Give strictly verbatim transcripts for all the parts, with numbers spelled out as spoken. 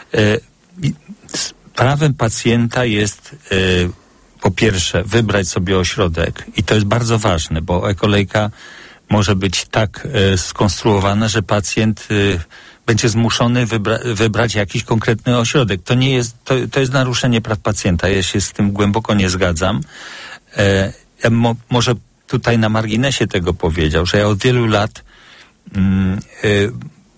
Prawem pacjenta jest po pierwsze wybrać sobie ośrodek i to jest bardzo ważne, bo e-kolejka może być tak skonstruowana, że pacjent będzie zmuszony wybra- wybrać jakiś konkretny ośrodek. To nie jest, to, to jest naruszenie praw pacjenta. Ja się z tym głęboko nie zgadzam. E, ja mo, może tutaj na marginesie tego powiedział, że ja od wielu lat mm, y,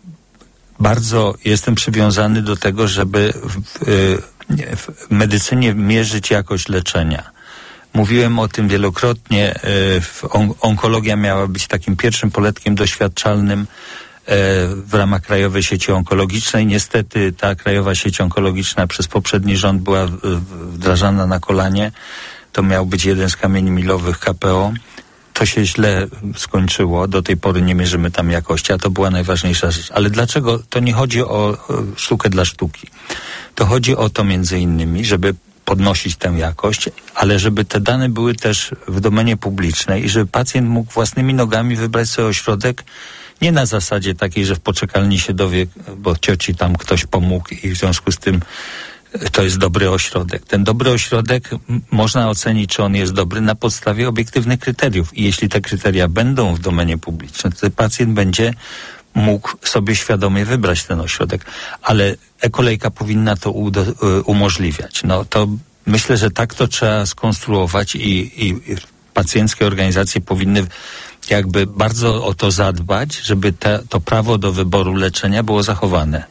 bardzo jestem przywiązany do tego, żeby w, y, w medycynie mierzyć jakość leczenia. Mówiłem o tym wielokrotnie. Y, on, onkologia miała być takim pierwszym poletkiem doświadczalnym w ramach Krajowej Sieci Onkologicznej. Niestety ta Krajowa Sieć Onkologiczna przez poprzedni rząd była wdrażana na kolanie. To miał być jeden z kamieni milowych K P O. To się źle skończyło. Do tej pory nie mierzymy tam jakości, a to była najważniejsza rzecz. Ale dlaczego? To nie chodzi o sztukę dla sztuki. To chodzi o to między innymi, żeby podnosić tę jakość, ale żeby te dane były też w domenie publicznej i żeby pacjent mógł własnymi nogami wybrać sobie ośrodek, nie na zasadzie takiej, że w poczekalni się dowie, bo cioci tam ktoś pomógł i w związku z tym to jest dobry ośrodek. Ten dobry ośrodek m- można ocenić, czy on jest dobry na podstawie obiektywnych kryteriów. I jeśli te kryteria będą w domenie publicznej, to pacjent będzie mógł sobie świadomie wybrać ten ośrodek. Ale e-kolejka powinna to udo- umożliwiać. No to myślę, że tak to trzeba skonstruować i, i, i pacjenckie organizacje powinny jakby bardzo o to zadbać, żeby te, to prawo do wyboru leczenia było zachowane.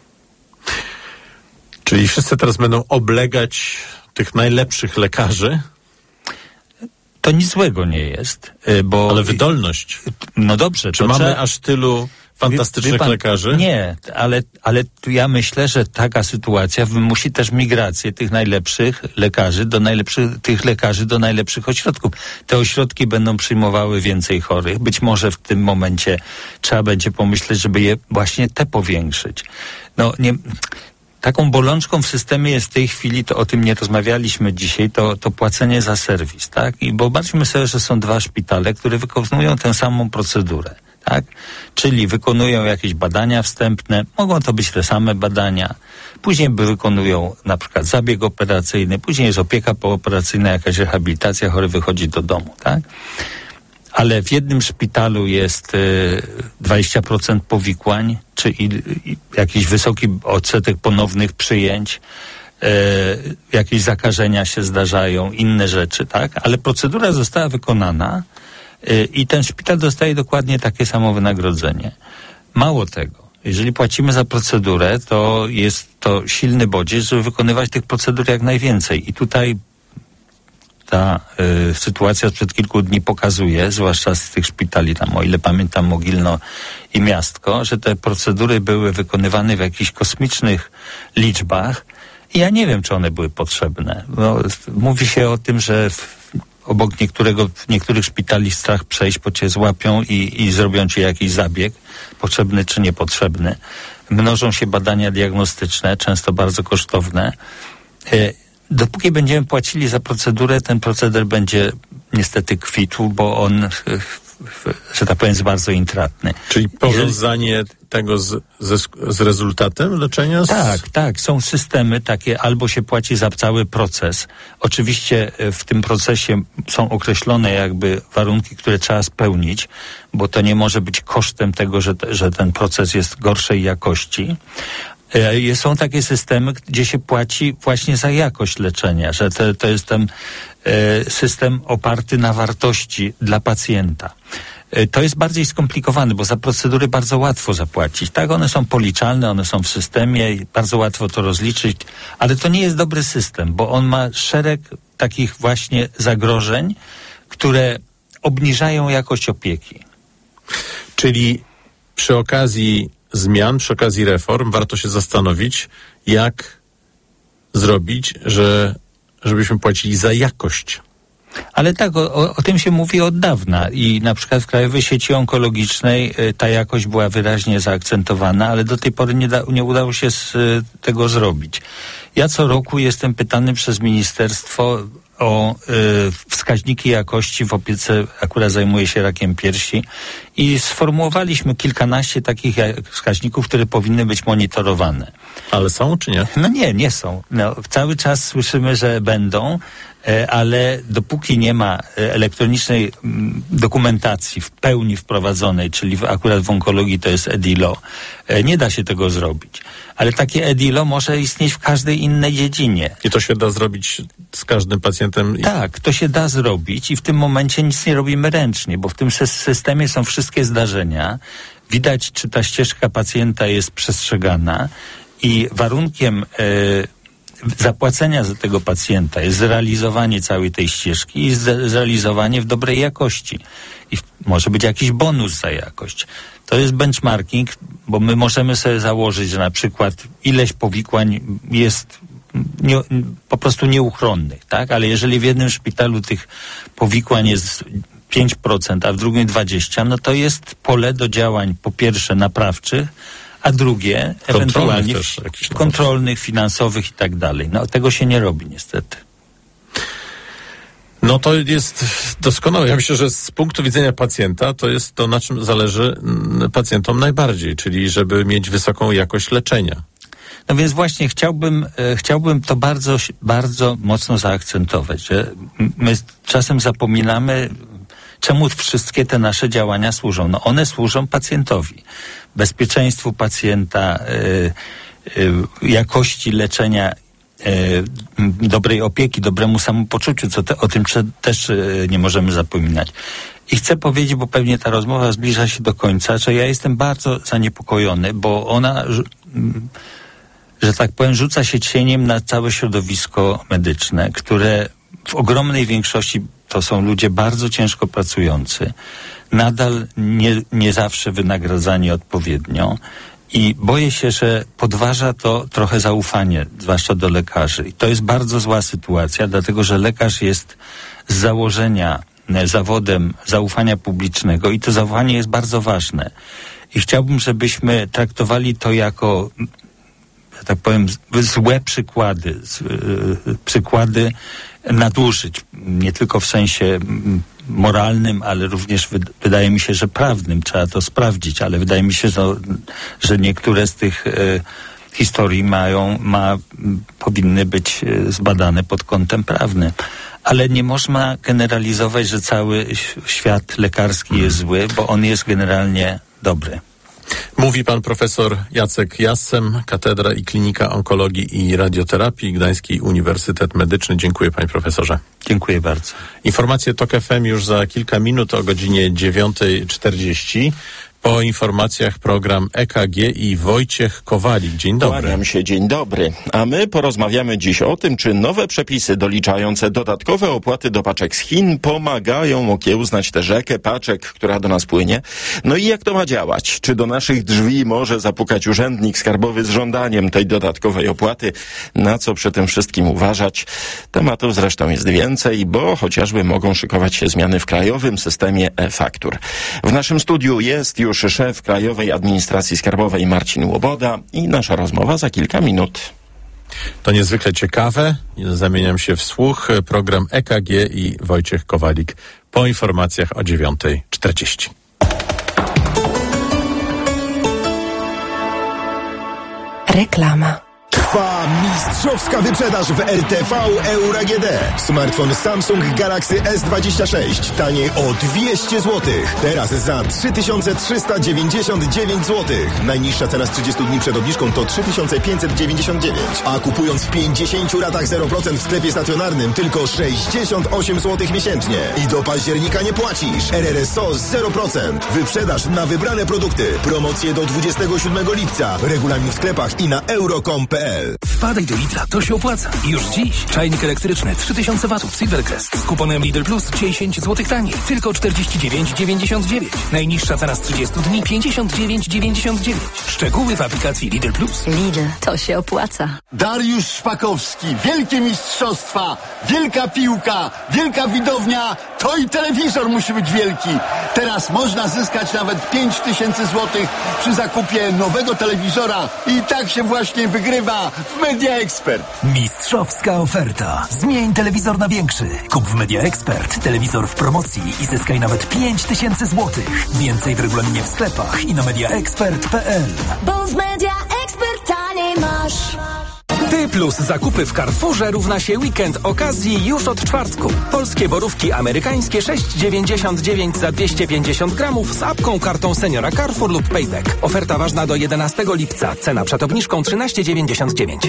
Czyli wszyscy teraz będą oblegać tych najlepszych lekarzy? To nic złego nie jest, bo... Ale wydolność. No dobrze. Czy mamy trzeba... aż tylu fantastycznych wie, wie pan, lekarzy? Nie, ale, ale ja myślę, że taka sytuacja wymusi też migrację tych najlepszych lekarzy do najlepszych, tych lekarzy do najlepszych ośrodków. Te ośrodki będą przyjmowały więcej chorych. Być może w tym momencie trzeba będzie pomyśleć, żeby je właśnie te powiększyć. No nie... Taką bolączką w systemie jest w tej chwili, to o tym nie rozmawialiśmy dzisiaj, to, to płacenie za serwis, tak? I wyobraźmy sobie, że są dwa szpitale, które wykonują tę samą procedurę, tak? Czyli wykonują jakieś badania wstępne, mogą to być te same badania, później wykonują na przykład zabieg operacyjny, później jest opieka pooperacyjna, jakaś rehabilitacja, chory wychodzi do domu, tak? Ale w jednym szpitalu jest y, dwadzieścia procent powikłań, czy i, i, jakiś wysoki odsetek ponownych przyjęć, y, jakieś zakażenia się zdarzają, inne rzeczy, tak? Ale procedura została wykonana y, i ten szpital dostaje dokładnie takie samo wynagrodzenie. Mało tego, jeżeli płacimy za procedurę, to jest to silny bodziec, żeby wykonywać tych procedur jak najwięcej. I tutaj ta y, sytuacja sprzed kilku dni pokazuje, zwłaszcza z tych szpitali, tam o ile pamiętam Mogilno i Miastko, że te procedury były wykonywane w jakichś kosmicznych liczbach i ja nie wiem, czy one były potrzebne. No, mówi się o tym, że w, obok niektórego, w niektórych szpitali strach przejść, bo cię złapią i, i zrobią ci jakiś zabieg, potrzebny czy niepotrzebny. Mnożą się badania diagnostyczne, często bardzo kosztowne. Y, Dopóki będziemy płacili za procedurę, ten proceder będzie niestety kwitł, bo on, że tak powiem, jest bardzo intratny. Czyli powiązanie Jeżeli... tego z, ze, z rezultatem leczenia? Z... Tak, tak. Są systemy takie, albo się płaci za cały proces. Oczywiście w tym procesie są określone jakby warunki, które trzeba spełnić, bo to nie może być kosztem tego, że, że ten proces jest gorszej jakości. Są takie systemy, gdzie się płaci właśnie za jakość leczenia, że to, to jest ten e, system oparty na wartości dla pacjenta. E, to jest bardziej skomplikowane, bo za procedury bardzo łatwo zapłacić. Tak, one są policzalne, one są w systemie i bardzo łatwo to rozliczyć, ale to nie jest dobry system, bo on ma szereg takich właśnie zagrożeń, które obniżają jakość opieki. Czyli przy okazji zmian, przy okazji reform warto się zastanowić, jak zrobić, że, żebyśmy płacili za jakość. Ale tak, o, o tym się mówi od dawna i na przykład w Krajowej Sieci Onkologicznej y, ta jakość była wyraźnie zaakcentowana, ale do tej pory nie, da, nie udało się z y, tego zrobić. Ja co roku jestem pytany przez ministerstwo o y, wskaźniki jakości w opiece, akurat zajmuję się rakiem piersi i sformułowaliśmy kilkanaście takich wskaźników, które powinny być monitorowane. Ale są czy nie? No nie, nie są. No, cały czas słyszymy, że będą, ale dopóki nie ma elektronicznej dokumentacji w pełni wprowadzonej, czyli w, akurat w onkologii to jest EDILO, nie da się tego zrobić. Ale takie EDILO może istnieć w każdej innej dziedzinie. I to się da zrobić z każdym pacjentem? Tak, to się da zrobić i w tym momencie nic nie robimy ręcznie, bo w tym systemie są wszystkie zdarzenia. Widać, czy ta ścieżka pacjenta jest przestrzegana i warunkiem e, zapłacenia za tego pacjenta jest zrealizowanie całej tej ścieżki i zrealizowanie w dobrej jakości. I w, może być jakiś bonus za jakość. To jest benchmarking, bo my możemy sobie założyć, że na przykład ileś powikłań jest nie, po prostu nieuchronnych, tak? Ale jeżeli w jednym szpitalu tych powikłań jest pięć procent, a w drugim dwadzieścia procent, no to jest pole do działań po pierwsze naprawczych, a drugie ewentualnie też jakiś, no. kontrolnych, finansowych i tak dalej. No tego się nie robi niestety. No to jest doskonałe. Ja myślę, że z punktu widzenia pacjenta to jest to, na czym zależy pacjentom najbardziej, czyli żeby mieć wysoką jakość leczenia. No więc właśnie chciałbym, e, chciałbym to bardzo, bardzo mocno zaakcentować, że my czasem zapominamy, czemu wszystkie te nasze działania służą. No one służą pacjentowi. Bezpieczeństwu pacjenta, e, e, jakości leczenia, e, dobrej opieki, dobremu samopoczuciu, co te, o tym też e, nie możemy zapominać. I chcę powiedzieć, bo pewnie ta rozmowa zbliża się do końca, że ja jestem bardzo zaniepokojony, bo ona, że tak powiem, rzuca się cieniem na całe środowisko medyczne, które w ogromnej większości to są ludzie bardzo ciężko pracujący, nadal nie, nie zawsze wynagradzani odpowiednio i boję się, że podważa to trochę zaufanie, zwłaszcza do lekarzy. I to jest bardzo zła sytuacja, dlatego że lekarz jest z założenia zawodem zaufania publicznego i to zaufanie jest bardzo ważne. I chciałbym, żebyśmy traktowali to jako, że tak powiem, złe przykłady, przykłady nadużyć, nie tylko w sensie moralnym, ale również wy- wydaje mi się, że prawnym. Trzeba to sprawdzić, ale wydaje mi się, że, że niektóre z tych e, historii mają, ma, powinny być e, zbadane pod kątem prawnym. Ale nie można generalizować, że cały świat lekarski jest zły, bo on jest generalnie dobry. Mówi pan profesor Jacek Jassem, Katedra i Klinika Onkologii i Radioterapii, Gdański Uniwersytet Medyczny. Dziękuję panie profesorze. Dziękuję bardzo. Informacje Tok F M już za kilka minut o godzinie dziewiąta czterdzieści. Po informacjach program E K G i Wojciech Kowalik. Dzień dobry. Kłaniam się, dzień dobry. A my porozmawiamy dziś o tym, czy nowe przepisy doliczające dodatkowe opłaty do paczek z Chin pomagają okiełznać tę rzekę paczek, która do nas płynie. No i jak to ma działać? Czy do naszych drzwi może zapukać urzędnik skarbowy z żądaniem tej dodatkowej opłaty? Na co przy tym wszystkim uważać? Tematów zresztą jest więcej, bo chociażby mogą szykować się zmiany w krajowym systemie e-faktur. W naszym studiu jest już szef Krajowej Administracji Skarbowej Marcin Łoboda i nasza rozmowa za kilka minut. To niezwykle ciekawe. Zamieniam się w słuch. Program E K G i Wojciech Kowalik po informacjach o dziewiąta czterdzieści. Reklama. Trwa mistrzowska wyprzedaż w R T V Euro A G D. Smartfon Samsung Galaxy S dwadzieścia sześć taniej o dwieście złotych. Teraz za trzy tysiące trzysta dziewięćdziesiąt dziewięć złotych. Najniższa cena z trzydziestu dni przed obniżką to trzy tysiące pięćset dziewięćdziesiąt dziewięć. A kupując w pięćdziesięciu ratach zero procent w sklepie stacjonarnym tylko sześćdziesiąt osiem złotych miesięcznie. I do października nie płacisz. R R S O zero procent. Wyprzedaż na wybrane produkty. Promocje do dwudziestego siódmego lipca. Regulamin w sklepach i na euro kropka com kropka p l. Wpadaj do Lidla, to się opłaca. I już dziś czajnik elektryczny trzy tysiące watów Silvercrest z kuponem Lidl Plus dziesięć złotych taniej. Tylko czterdzieści dziewięć dziewięćdziesiąt dziewięć. Najniższa cena z trzydziestu dni pięćdziesiąt dziewięć dziewięćdziesiąt dziewięć. Szczegóły w aplikacji Lidl Plus. Lidl, to się opłaca. Dariusz Szpakowski, wielkie mistrzostwa, wielka piłka, wielka widownia, to i telewizor musi być wielki. Teraz można zyskać nawet pięć tysięcy złotych przy zakupie nowego telewizora i tak się właśnie wygrywa w Media Expert. Mistrzowska oferta. Zmień telewizor na większy. Kup w Media Expert telewizor w promocji i zyskaj nawet pięć tysięcy złotych. Więcej w regulaminie w sklepach i na media expert kropka p l. Bo w Media Expert money masz. Ty plus zakupy w Carrefourze równa się weekend okazji już od czwartku. Polskie borówki amerykańskie sześć dziewięćdziesiąt dziewięć za dwieście pięćdziesiąt gramów z apką, kartą seniora Carrefour lub Payback. Oferta ważna do jedenastego lipca. Cena przed obniżką trzynaście dziewięćdziesiąt dziewięć.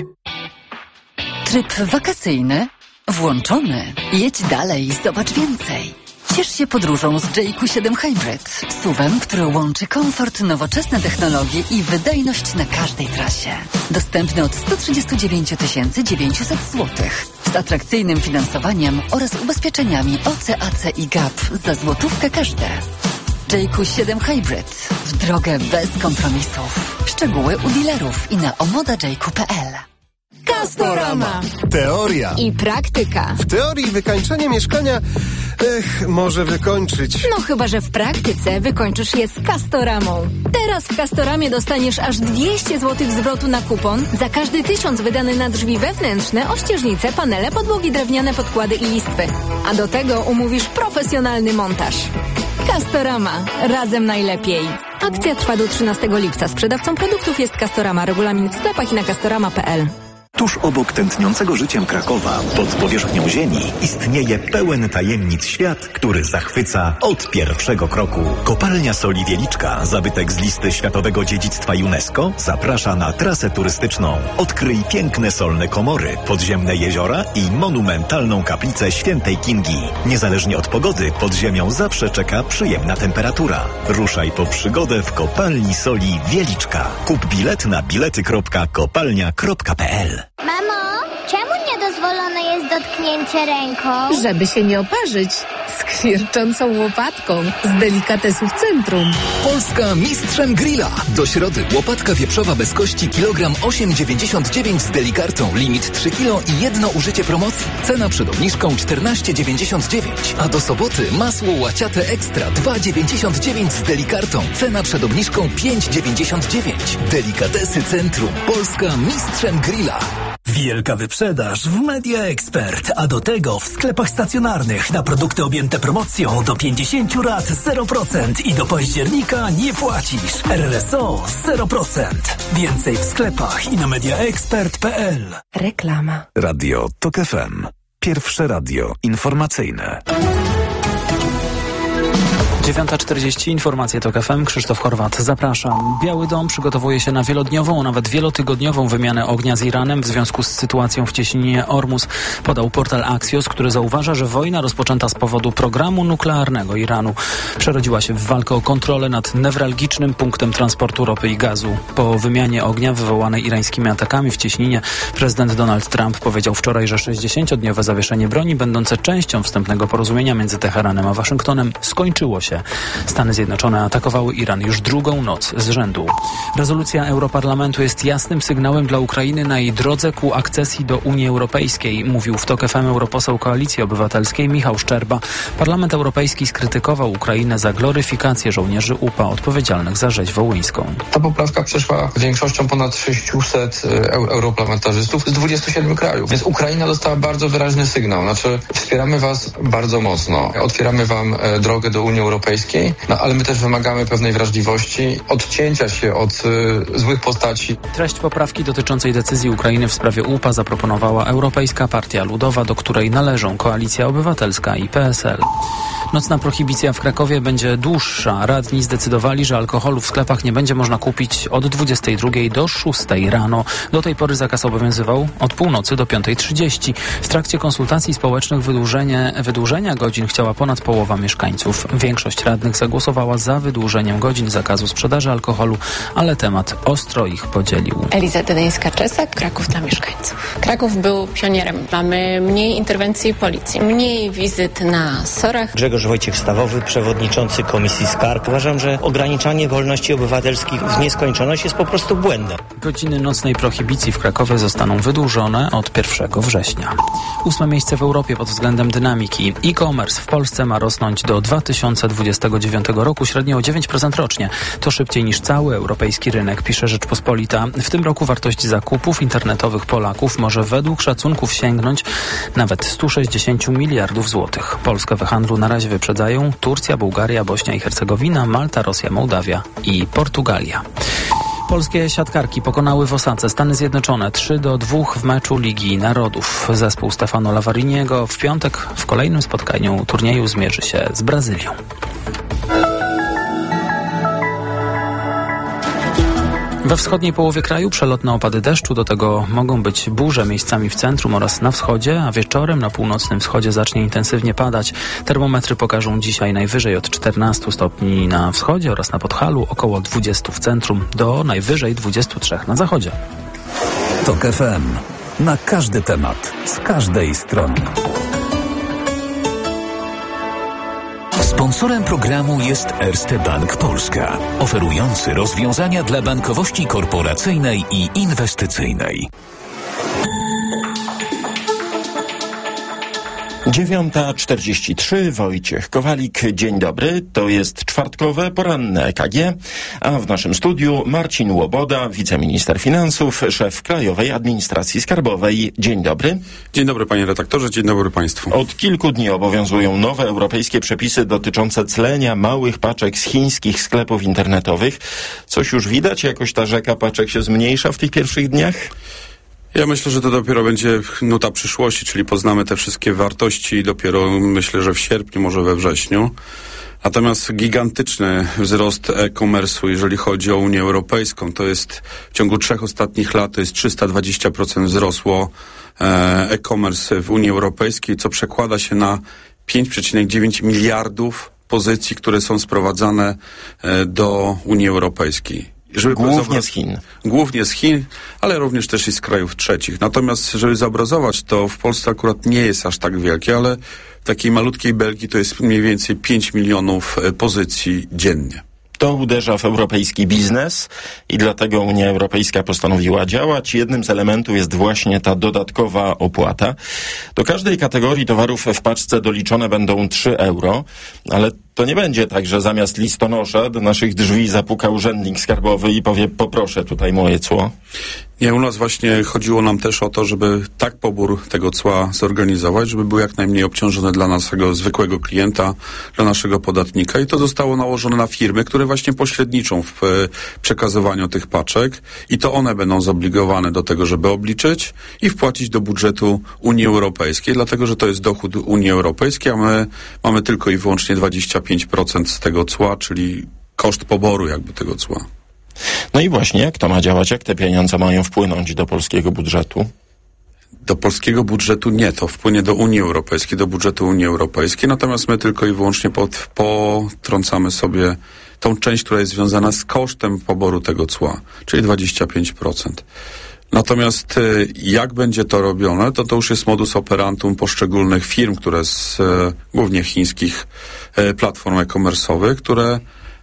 Tryb wakacyjny włączony. Jedź dalej, zobacz więcej. Ciesz się podróżą z J Q siedem Hybrid. S U V-em, który łączy komfort, nowoczesne technologie i wydajność na każdej trasie. Dostępny od sto trzydzieści dziewięć tysięcy dziewięćset złotych. Z atrakcyjnym finansowaniem oraz ubezpieczeniami O C A C i G A P za złotówkę każde. J Q siedem Hybrid. W drogę bez kompromisów. Szczegóły u dealerów i na omoda j q kropka p l. Castorama. Teoria. I praktyka. W teorii wykańczenie mieszkania, ech, może wykończyć. No chyba, że w praktyce wykończysz je z Castoramą. Teraz w Castoramie dostaniesz aż dwieście złotych zwrotu na kupon za każdy tysiąc wydany na drzwi wewnętrzne, ościeżnice, panele, podłogi drewniane, podkłady i listwy. A do tego umówisz profesjonalny montaż. Castorama. Razem najlepiej. Akcja trwa do trzynastego lipca. Sprzedawcą produktów jest Castorama. Regulamin w sklepach i na castorama kropka p l. Tuż obok tętniącego życiem Krakowa, pod powierzchnią ziemi, istnieje pełen tajemnic świat, który zachwyca od pierwszego kroku. Kopalnia Soli Wieliczka, zabytek z listy Światowego Dziedzictwa UNESCO, zaprasza na trasę turystyczną. Odkryj piękne solne komory, podziemne jeziora i monumentalną kaplicę Świętej Kingi. Niezależnie od pogody, pod ziemią zawsze czeka przyjemna temperatura. Ruszaj po przygodę w Kopalni Soli Wieliczka. Kup bilet na bilety kropka kopalnia kropka p l. Mamo, czemu niedozwolone jest dotknięcie ręką? Żeby się nie oparzyć z kwierczącą łopatką z delikatesów centrum. Polska mistrzem grilla. Do środy łopatka wieprzowa bez kości kilogram osiem dziewięćdziesiąt dziewięć z delikartą. Limit trzy kilo i jedno użycie promocji. Cena przed obniżką czternaście dziewięćdziesiąt dziewięć. A do soboty masło łaciate ekstra dwa dziewięćdziesiąt dziewięć z delikartą. Cena przed obniżką pięć dziewięćdziesiąt dziewięć. Delikatesy centrum. Polska mistrzem grilla. Wielka wyprzedaż w Media Expert, a do tego w sklepach stacjonarnych na produkty objęte promocją do pięćdziesiąt lat zero procent i do października nie płacisz. R R S O zero procent. Więcej w sklepach i na media expert kropka p l. Reklama. Radio Tok F M. Pierwsze radio informacyjne. dziewiąta czterdzieści, informacje Tok F M, Krzysztof Horwat, zapraszam. Biały Dom przygotowuje się na wielodniową, a nawet wielotygodniową wymianę ognia z Iranem w związku z sytuacją w cieśninie Ormus, podał portal Axios, który zauważa, że wojna rozpoczęta z powodu programu nuklearnego Iranu przerodziła się w walkę o kontrolę nad newralgicznym punktem transportu ropy i gazu. Po wymianie ognia wywołanej irańskimi atakami w cieśninie prezydent Donald Trump powiedział wczoraj, że sześćdziesięciodniowe zawieszenie broni będące częścią wstępnego porozumienia między Teheranem a Waszyngtonem skończyło się. Stany Zjednoczone atakowały Iran już drugą noc z rzędu. Rezolucja Europarlamentu jest jasnym sygnałem dla Ukrainy na jej drodze ku akcesji do Unii Europejskiej, mówił w Tok F M europoseł Koalicji Obywatelskiej Michał Szczerba. Parlament Europejski skrytykował Ukrainę za gloryfikację żołnierzy U P A odpowiedzialnych za rzeź wołyńską. Ta poprawka przeszła większością ponad sześciuset europarlamentarzystów z dwudziestu siedmiu krajów, więc Ukraina dostała bardzo wyraźny sygnał, znaczy wspieramy was bardzo mocno, otwieramy wam drogę do Unii Europejskiej, no ale my też wymagamy pewnej wrażliwości, odcięcia się od y, złych postaci. Treść poprawki dotyczącej decyzji Ukrainy w sprawie U P A zaproponowała Europejska Partia Ludowa, do której należą Koalicja Obywatelska i P S L. Nocna prohibicja w Krakowie będzie dłuższa. Radni zdecydowali, że alkoholu w sklepach nie będzie można kupić od dwudziestej drugiej do szóstej rano. Do tej pory zakaz obowiązywał od północy do piątej trzydzieści. W trakcie konsultacji społecznych wydłużenie, wydłużenia godzin chciała ponad połowa mieszkańców. Większość radnych zagłosowała za wydłużeniem godzin zakazu sprzedaży alkoholu, ale temat ostro ich podzielił. Eliza Dedyńska-Czesak, Kraków dla mieszkańców. Kraków był pionierem. Mamy mniej interwencji policji, mniej wizyt na sorach. Grzegorz Wojciech-Stawowy, przewodniczący Komisji Skarg. Uważam, że ograniczanie wolności obywatelskich w nieskończoność jest po prostu błędem. Godziny nocnej prohibicji w Krakowie zostaną wydłużone od pierwszego września. Ósme miejsce w Europie pod względem dynamiki. E-commerce w Polsce ma rosnąć do dwa tysiące dwudziestego dziewiątego roku średnio o dziewięć procent rocznie. To szybciej niż cały europejski rynek, pisze Rzeczpospolita. W tym roku wartość zakupów internetowych Polaków może według szacunków sięgnąć nawet stu sześćdziesięciu miliardów złotych. Polskę w handlu na razie wyprzedzają Turcja, Bułgaria, Bośnia i Hercegowina, Malta, Rosja, Mołdawia i Portugalia. Polskie siatkarki pokonały w Osace Stany Zjednoczone trzy do dwóch w meczu Ligi Narodów. Zespół Stefano Lavariniego w piątek w kolejnym spotkaniu turnieju zmierzy się z Brazylią. We wschodniej połowie kraju przelotne opady deszczu, do tego mogą być burze miejscami w centrum oraz na wschodzie, a wieczorem na północnym wschodzie zacznie intensywnie padać. Termometry pokażą dzisiaj najwyżej od czternastu stopni na wschodzie oraz na Podhalu, około dwudziestu w centrum, do najwyżej dwudziestu trzech na zachodzie. TOK F M. Na każdy temat, z każdej strony. Sponsorem programu jest Erste Bank Polska, oferujący rozwiązania dla bankowości korporacyjnej i inwestycyjnej. dziewiąta czterdzieści trzy, Wojciech Kowalik, dzień dobry, to jest czwartkowe poranne E K G, a w naszym studiu Marcin Łoboda, wiceminister finansów, szef Krajowej Administracji Skarbowej. Dzień dobry. Dzień dobry panie redaktorze, dzień dobry państwu. Od kilku dni obowiązują nowe europejskie przepisy dotyczące clenia małych paczek z chińskich sklepów internetowych. Coś już widać? Jakoś ta rzeka paczek się zmniejsza w tych pierwszych dniach? Ja myślę, że to dopiero będzie nuta przyszłości, czyli poznamy te wszystkie wartości dopiero, myślę, że w sierpniu, może we wrześniu. Natomiast gigantyczny wzrost e-commerce'u, jeżeli chodzi o Unię Europejską, to jest w ciągu trzech ostatnich lat, to jest trzysta dwadzieścia procent wzrosło e-commerce w Unii Europejskiej, co przekłada się na pięć przecinek dziewięć miliardów pozycji, które są sprowadzane do Unii Europejskiej. Żeby Głównie z Chin. Głównie z Chin, ale również też i z krajów trzecich. Natomiast, żeby zobrazować, to w Polsce akurat nie jest aż tak wielkie, ale w takiej malutkiej Belgii to jest mniej więcej pięć milionów pozycji dziennie. To uderza w europejski biznes i dlatego Unia Europejska postanowiła działać. Jednym z elementów jest właśnie ta dodatkowa opłata. Do każdej kategorii towarów w paczce doliczone będą trzy euro, ale to nie będzie tak, że zamiast listonosza do naszych drzwi zapuka urzędnik skarbowy i powie: poproszę tutaj moje cło. Nie, u nas właśnie chodziło nam też o to, żeby tak pobór tego cła zorganizować, żeby był jak najmniej obciążony dla naszego zwykłego klienta, dla naszego podatnika, i to zostało nałożone na firmy, które właśnie pośredniczą w przekazywaniu tych paczek, i to one będą zobligowane do tego, żeby obliczyć i wpłacić do budżetu Unii Europejskiej, dlatego że to jest dochód Unii Europejskiej, a my mamy tylko i wyłącznie dwadzieścia pięć procent z tego cła, czyli koszt poboru jakby tego cła. No i właśnie, jak to ma działać? Jak te pieniądze mają wpłynąć do polskiego budżetu? Do polskiego budżetu nie, to wpłynie do Unii Europejskiej, do budżetu Unii Europejskiej, natomiast my tylko i wyłącznie pod, potrącamy sobie tą część, która jest związana z kosztem poboru tego cła, czyli dwadzieścia pięć procent. Natomiast jak będzie to robione, to to już jest modus operandum poszczególnych firm, które z głównie chińskich platform e-commerce'owych, które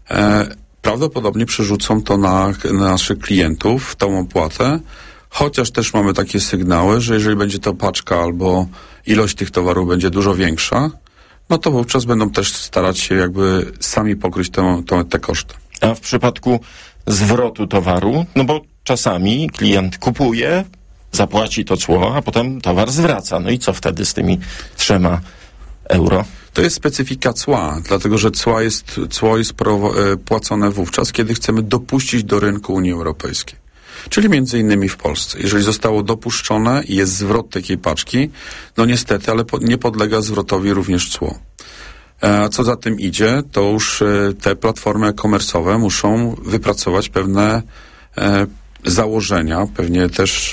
e, prawdopodobnie przerzucą to na, na naszych klientów, tą opłatę, chociaż też mamy takie sygnały, że jeżeli będzie to paczka albo ilość tych towarów będzie dużo większa, no to wówczas będą też starać się jakby sami pokryć tę, tę, te koszty. A w przypadku zwrotu towaru, no bo czasami klient kupuje, zapłaci to cło, a potem towar zwraca. No i co wtedy z tymi trzema euro? To jest specyfika cła, dlatego że cła jest, cło jest pro, e, płacone wówczas, kiedy chcemy dopuścić do rynku Unii Europejskiej. Czyli między innymi w Polsce. Jeżeli zostało dopuszczone i jest zwrot takiej paczki, no niestety, ale po, nie podlega zwrotowi również cło. E, a co za tym idzie, to już e, te platformy e-commerce'owe muszą wypracować pewne e, założenia, pewnie też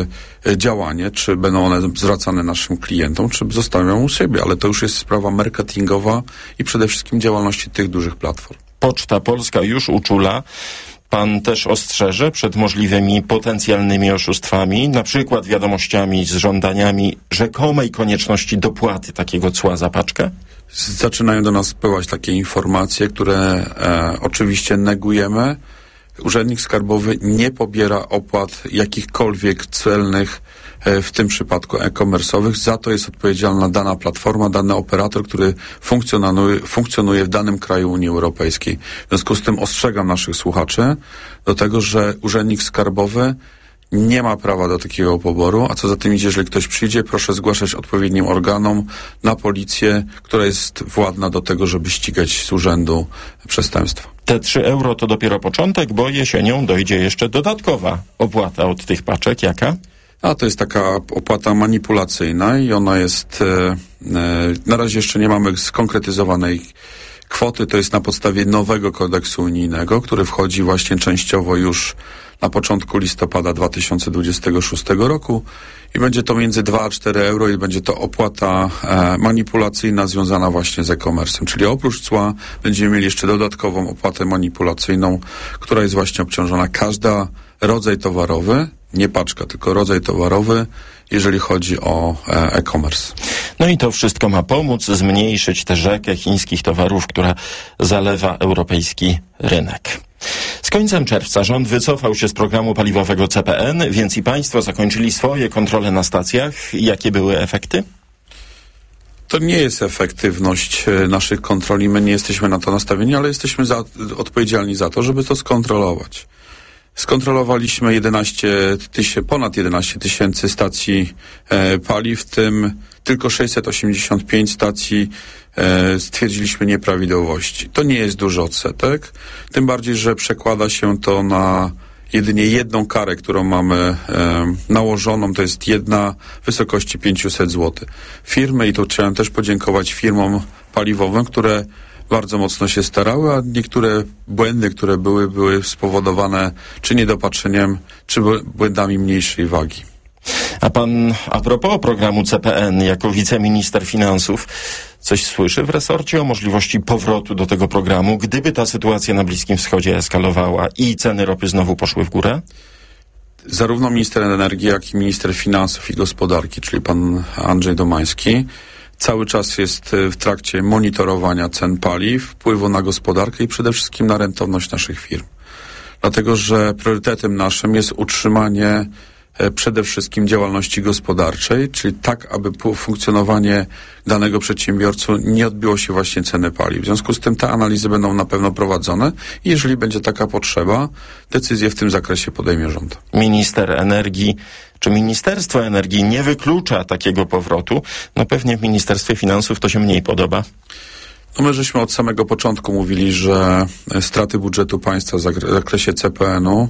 e, działanie, czy będą one zwracane naszym klientom, czy zostawią u siebie, ale to już jest sprawa marketingowa i przede wszystkim działalności tych dużych platform. Poczta Polska już uczula. Pan też ostrzeże przed możliwymi potencjalnymi oszustwami, na przykład wiadomościami z żądaniami rzekomej konieczności dopłaty takiego cła za paczkę? Zaczynają do nas spływać takie informacje, które e, oczywiście negujemy. Urzędnik skarbowy nie pobiera opłat jakichkolwiek celnych, e, w tym przypadku e-commerce'owych. Za to jest odpowiedzialna dana platforma, dany operator, który funkcjonuje, funkcjonuje w danym kraju Unii Europejskiej. W związku z tym ostrzegam naszych słuchaczy do tego, że urzędnik skarbowy nie ma prawa do takiego poboru, a co za tym idzie, jeżeli ktoś przyjdzie, proszę zgłaszać odpowiednim organom na policję, która jest władna do tego, żeby ścigać z urzędu przestępstwa. Te trzy euro to dopiero początek, bo jesienią dojdzie jeszcze dodatkowa opłata od tych paczek. Jaka? A to jest taka opłata manipulacyjna i ona jest, e, e, na razie jeszcze nie mamy skonkretyzowanej kwoty, to jest na podstawie nowego kodeksu unijnego, który wchodzi właśnie częściowo już na początku listopada dwa tysiące dwudziestego szóstego roku i będzie to między dwa a cztery euro i będzie to opłata e, manipulacyjna związana właśnie z e-commerce'em, czyli oprócz cła będziemy mieli jeszcze dodatkową opłatę manipulacyjną, która jest właśnie obciążona każda rodzaj towarowy, nie paczka, tylko rodzaj towarowy, jeżeli chodzi o e, e-commerce. No i to wszystko ma pomóc zmniejszyć tę rzekę chińskich towarów, która zalewa europejski rynek. Z końcem czerwca rząd wycofał się z programu paliwowego C P N, więc i państwo zakończyli swoje kontrole na stacjach. Jakie były efekty? To nie jest efektywność e, naszych kontroli, my nie jesteśmy na to nastawieni, ale jesteśmy za, odpowiedzialni za to, żeby to skontrolować. Skontrolowaliśmy jedenaście tysięcy, ponad jedenaście tysięcy stacji e, paliw, w tym tylko sześćset osiemdziesiąt pięć stacji e, stwierdziliśmy nieprawidłowości. To nie jest duży odsetek, tym bardziej, że przekłada się to na jedynie jedną karę, którą mamy e, nałożoną, to jest jedna w wysokości pięćset złotych. Firmy, i tu chciałem też podziękować firmom paliwowym, które bardzo mocno się starały, a niektóre błędy, które były, były spowodowane czy niedopatrzeniem, czy błędami mniejszej wagi. A pan, a propos programu C P N, jako wiceminister finansów, coś słyszy w resorcie o możliwości powrotu do tego programu, gdyby ta sytuacja na Bliskim Wschodzie eskalowała i ceny ropy znowu poszły w górę? Zarówno minister energii, jak i minister finansów i gospodarki, czyli pan Andrzej Domański, cały czas jest w trakcie monitorowania cen paliw, wpływu na gospodarkę i przede wszystkim na rentowność naszych firm. Dlatego, że priorytetem naszym jest utrzymanie przede wszystkim działalności gospodarczej, czyli tak, aby funkcjonowanie danego przedsiębiorcy nie odbiło się właśnie ceny paliw. W związku z tym te analizy będą na pewno prowadzone i jeżeli będzie taka potrzeba, decyzję w tym zakresie podejmie rząd. Minister energii czy Ministerstwo Energii nie wyklucza takiego powrotu? No pewnie w Ministerstwie Finansów to się mniej podoba. No my żeśmy od samego początku mówili, że straty budżetu państwa w zakresie C P N-u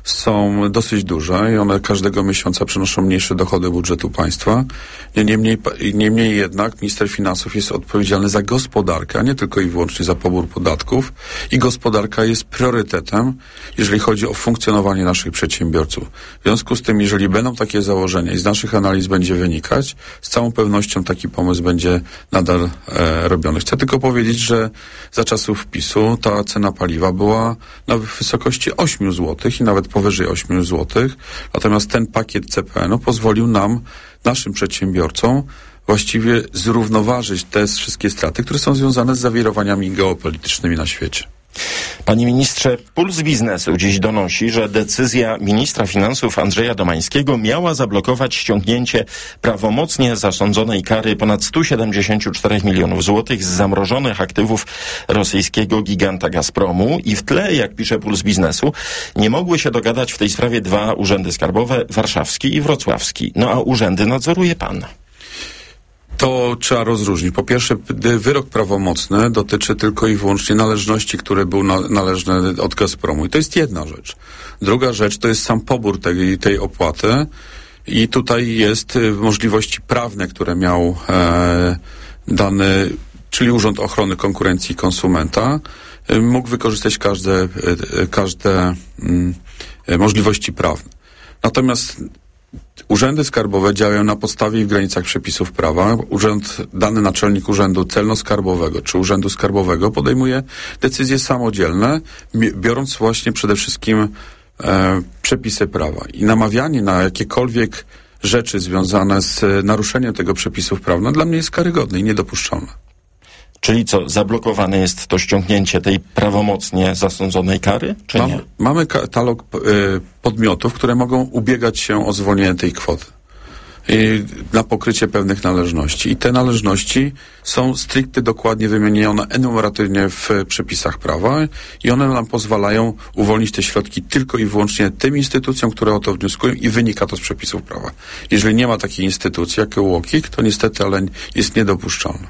są dosyć duże i one każdego miesiąca przynoszą mniejsze dochody budżetu państwa. Niemniej, niemniej jednak minister finansów jest odpowiedzialny za gospodarkę, a nie tylko i wyłącznie za pobór podatków i gospodarka jest priorytetem, jeżeli chodzi o funkcjonowanie naszych przedsiębiorców. W związku z tym, jeżeli będą takie założenia i z naszych analiz będzie wynikać, z całą pewnością taki pomysł będzie nadal e, robiony. Chcę tylko powiedzieć, powiedzieć, że za czasów PiS-u ta cena paliwa była na wysokości ośmiu złotych i nawet powyżej ośmiu złotych. Natomiast ten pakiet C P N-u pozwolił nam, naszym przedsiębiorcom, właściwie zrównoważyć te wszystkie straty, które są związane z zawirowaniami geopolitycznymi na świecie. Panie ministrze, Puls Biznesu dziś donosi, że decyzja ministra finansów Andrzeja Domańskiego miała zablokować ściągnięcie prawomocnie zasądzonej kary ponad sto siedemdziesiąt cztery milionów złotych z zamrożonych aktywów rosyjskiego giganta Gazpromu i w tle, jak pisze Puls Biznesu, nie mogły się dogadać w tej sprawie dwa urzędy skarbowe, warszawski i wrocławski. No a urzędy nadzoruje pan. To trzeba rozróżnić. Po pierwsze, wyrok prawomocny dotyczy tylko i wyłącznie należności, które były na, należne od Gazpromu. I to jest jedna rzecz. Druga rzecz to jest sam pobór tej, tej opłaty i tutaj jest możliwości prawne, które miał e, dany, czyli Urząd Ochrony Konkurencji i Konsumenta, e, mógł wykorzystać każde, e, każde e, możliwości prawne. Natomiast urzędy skarbowe działają na podstawie i w granicach przepisów prawa. Urząd, dany naczelnik Urzędu Celno-Skarbowego czy Urzędu Skarbowego podejmuje decyzje samodzielne, biorąc właśnie przede wszystkim e, przepisy prawa. I namawianie na jakiekolwiek rzeczy związane z naruszeniem tego przepisów prawa dla mnie jest karygodne i niedopuszczalne. Czyli co, zablokowane jest to ściągnięcie tej prawomocnie zasądzonej kary, czy Mam, nie? Mamy katalog y, podmiotów, które mogą ubiegać się o zwolnienie tej kwoty. y, na pokrycie pewnych należności. I te należności są stricte dokładnie wymienione enumeratywnie w przepisach prawa i one nam pozwalają uwolnić te środki tylko i wyłącznie tym instytucjom, które o to wnioskują i wynika to z przepisów prawa. Jeżeli nie ma takiej instytucji jak UOKiK, to niestety, ale jest niedopuszczalne.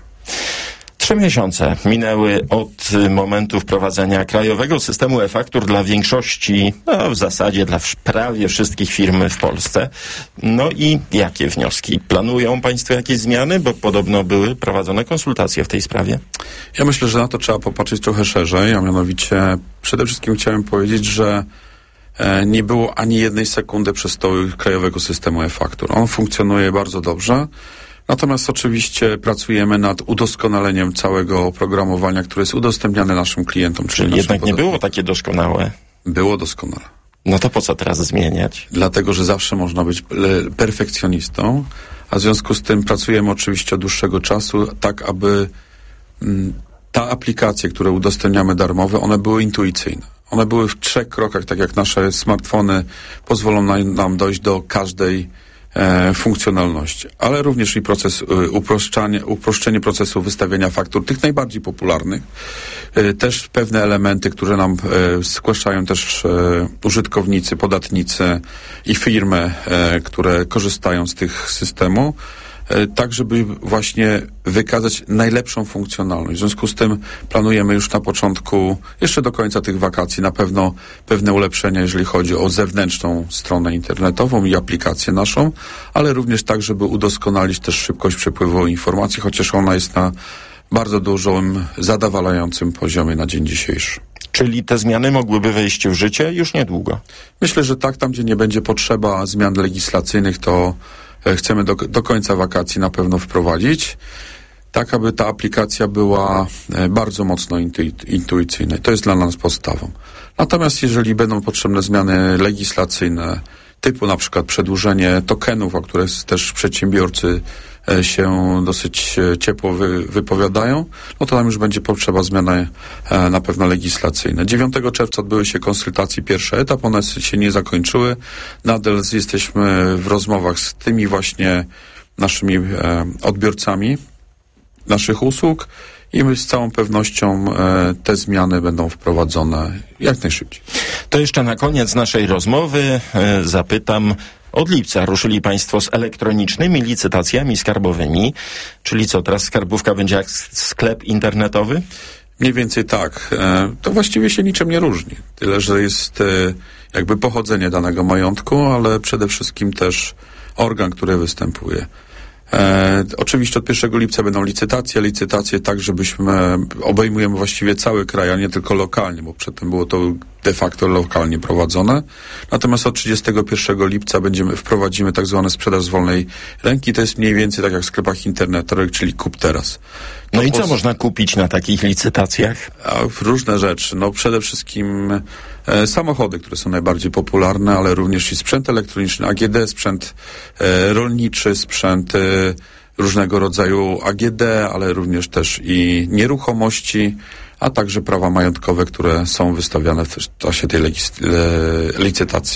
Trzy miesiące minęły od momentu wprowadzenia krajowego systemu e-faktur dla większości, no w zasadzie dla prawie wszystkich firm w Polsce. No i jakie wnioski? Planują Państwo jakieś zmiany? Bo podobno były prowadzone konsultacje w tej sprawie. Ja myślę, że na to trzeba popatrzeć trochę szerzej, a mianowicie przede wszystkim chciałem powiedzieć, że e, nie było ani jednej sekundy przestoju krajowego systemu e-faktur. On funkcjonuje bardzo dobrze. Natomiast oczywiście pracujemy nad udoskonaleniem całego oprogramowania, które jest udostępniane naszym klientom. Czyli, czyli jednak nie było takie doskonałe? Było doskonale. No to po co teraz zmieniać? Dlatego, że zawsze można być perfekcjonistą, a w związku z tym pracujemy oczywiście od dłuższego czasu, tak aby m, ta aplikacje, które udostępniamy darmowe, one były intuicyjne. One były w trzech krokach, tak jak nasze smartfony pozwolą na, nam dojść do każdej E, funkcjonalności, ale również i proces e, uproszczania, uproszczenie procesu wystawiania faktur, tych najbardziej popularnych. E, też pewne elementy, które nam e, zgłaszają też e, użytkownicy, podatnicy i firmy, e, które korzystają z tych systemu, e, tak żeby właśnie wykazać najlepszą funkcjonalność. W związku z tym planujemy już na początku, jeszcze do końca tych wakacji, na pewno pewne ulepszenia, jeżeli chodzi o zewnętrzną stronę internetową i aplikację naszą, ale również tak, żeby udoskonalić też szybkość przepływu informacji, chociaż ona jest na bardzo dużym, zadowalającym poziomie na dzień dzisiejszy. Czyli te zmiany mogłyby wejść w życie już niedługo? Myślę, że tak, tam gdzie nie będzie potrzeba zmian legislacyjnych, to chcemy do, do końca wakacji na pewno wprowadzić, tak aby ta aplikacja była bardzo mocno intu- intuicyjna. To jest dla nas podstawą. Natomiast jeżeli będą potrzebne zmiany legislacyjne, typu na przykład przedłużenie tokenów, o które też przedsiębiorcy się dosyć ciepło wy, wypowiadają, no to tam już będzie potrzeba zmiany e, na pewno legislacyjne. dziewiątego czerwca odbyły się konsultacje, pierwszy etap, one się nie zakończyły. Nadal jesteśmy w rozmowach z tymi właśnie naszymi e, odbiorcami naszych usług i my z całą pewnością e, te zmiany będą wprowadzone jak najszybciej. To jeszcze na koniec naszej rozmowy e, zapytam, od lipca ruszyli Państwo z elektronicznymi licytacjami skarbowymi, czyli co, teraz skarbówka będzie jak sklep internetowy? Mniej więcej tak. E, to właściwie się niczym nie różni. Tyle, że jest e, jakby pochodzenie danego majątku, ale przede wszystkim też organ, który występuje. E, oczywiście od pierwszego lipca będą licytacje, licytacje tak, żebyśmy obejmujemy właściwie cały kraj, a nie tylko lokalnie, bo przedtem było to de facto lokalnie prowadzone. Natomiast od trzydziestego pierwszego lipca będziemy, wprowadzimy tak zwane sprzedaż z wolnej ręki. To jest mniej więcej tak jak w sklepach internetowych, czyli kup teraz. No to i co pos... można kupić na takich licytacjach? A, różne rzeczy. No przede wszystkim e, samochody, które są najbardziej popularne, ale również i sprzęt elektroniczny, A G D, sprzęt e, rolniczy, sprzęt e, różnego rodzaju A G D, ale również też i nieruchomości, a także prawa majątkowe, które są wystawiane w czasie tej legis- le- licytacji.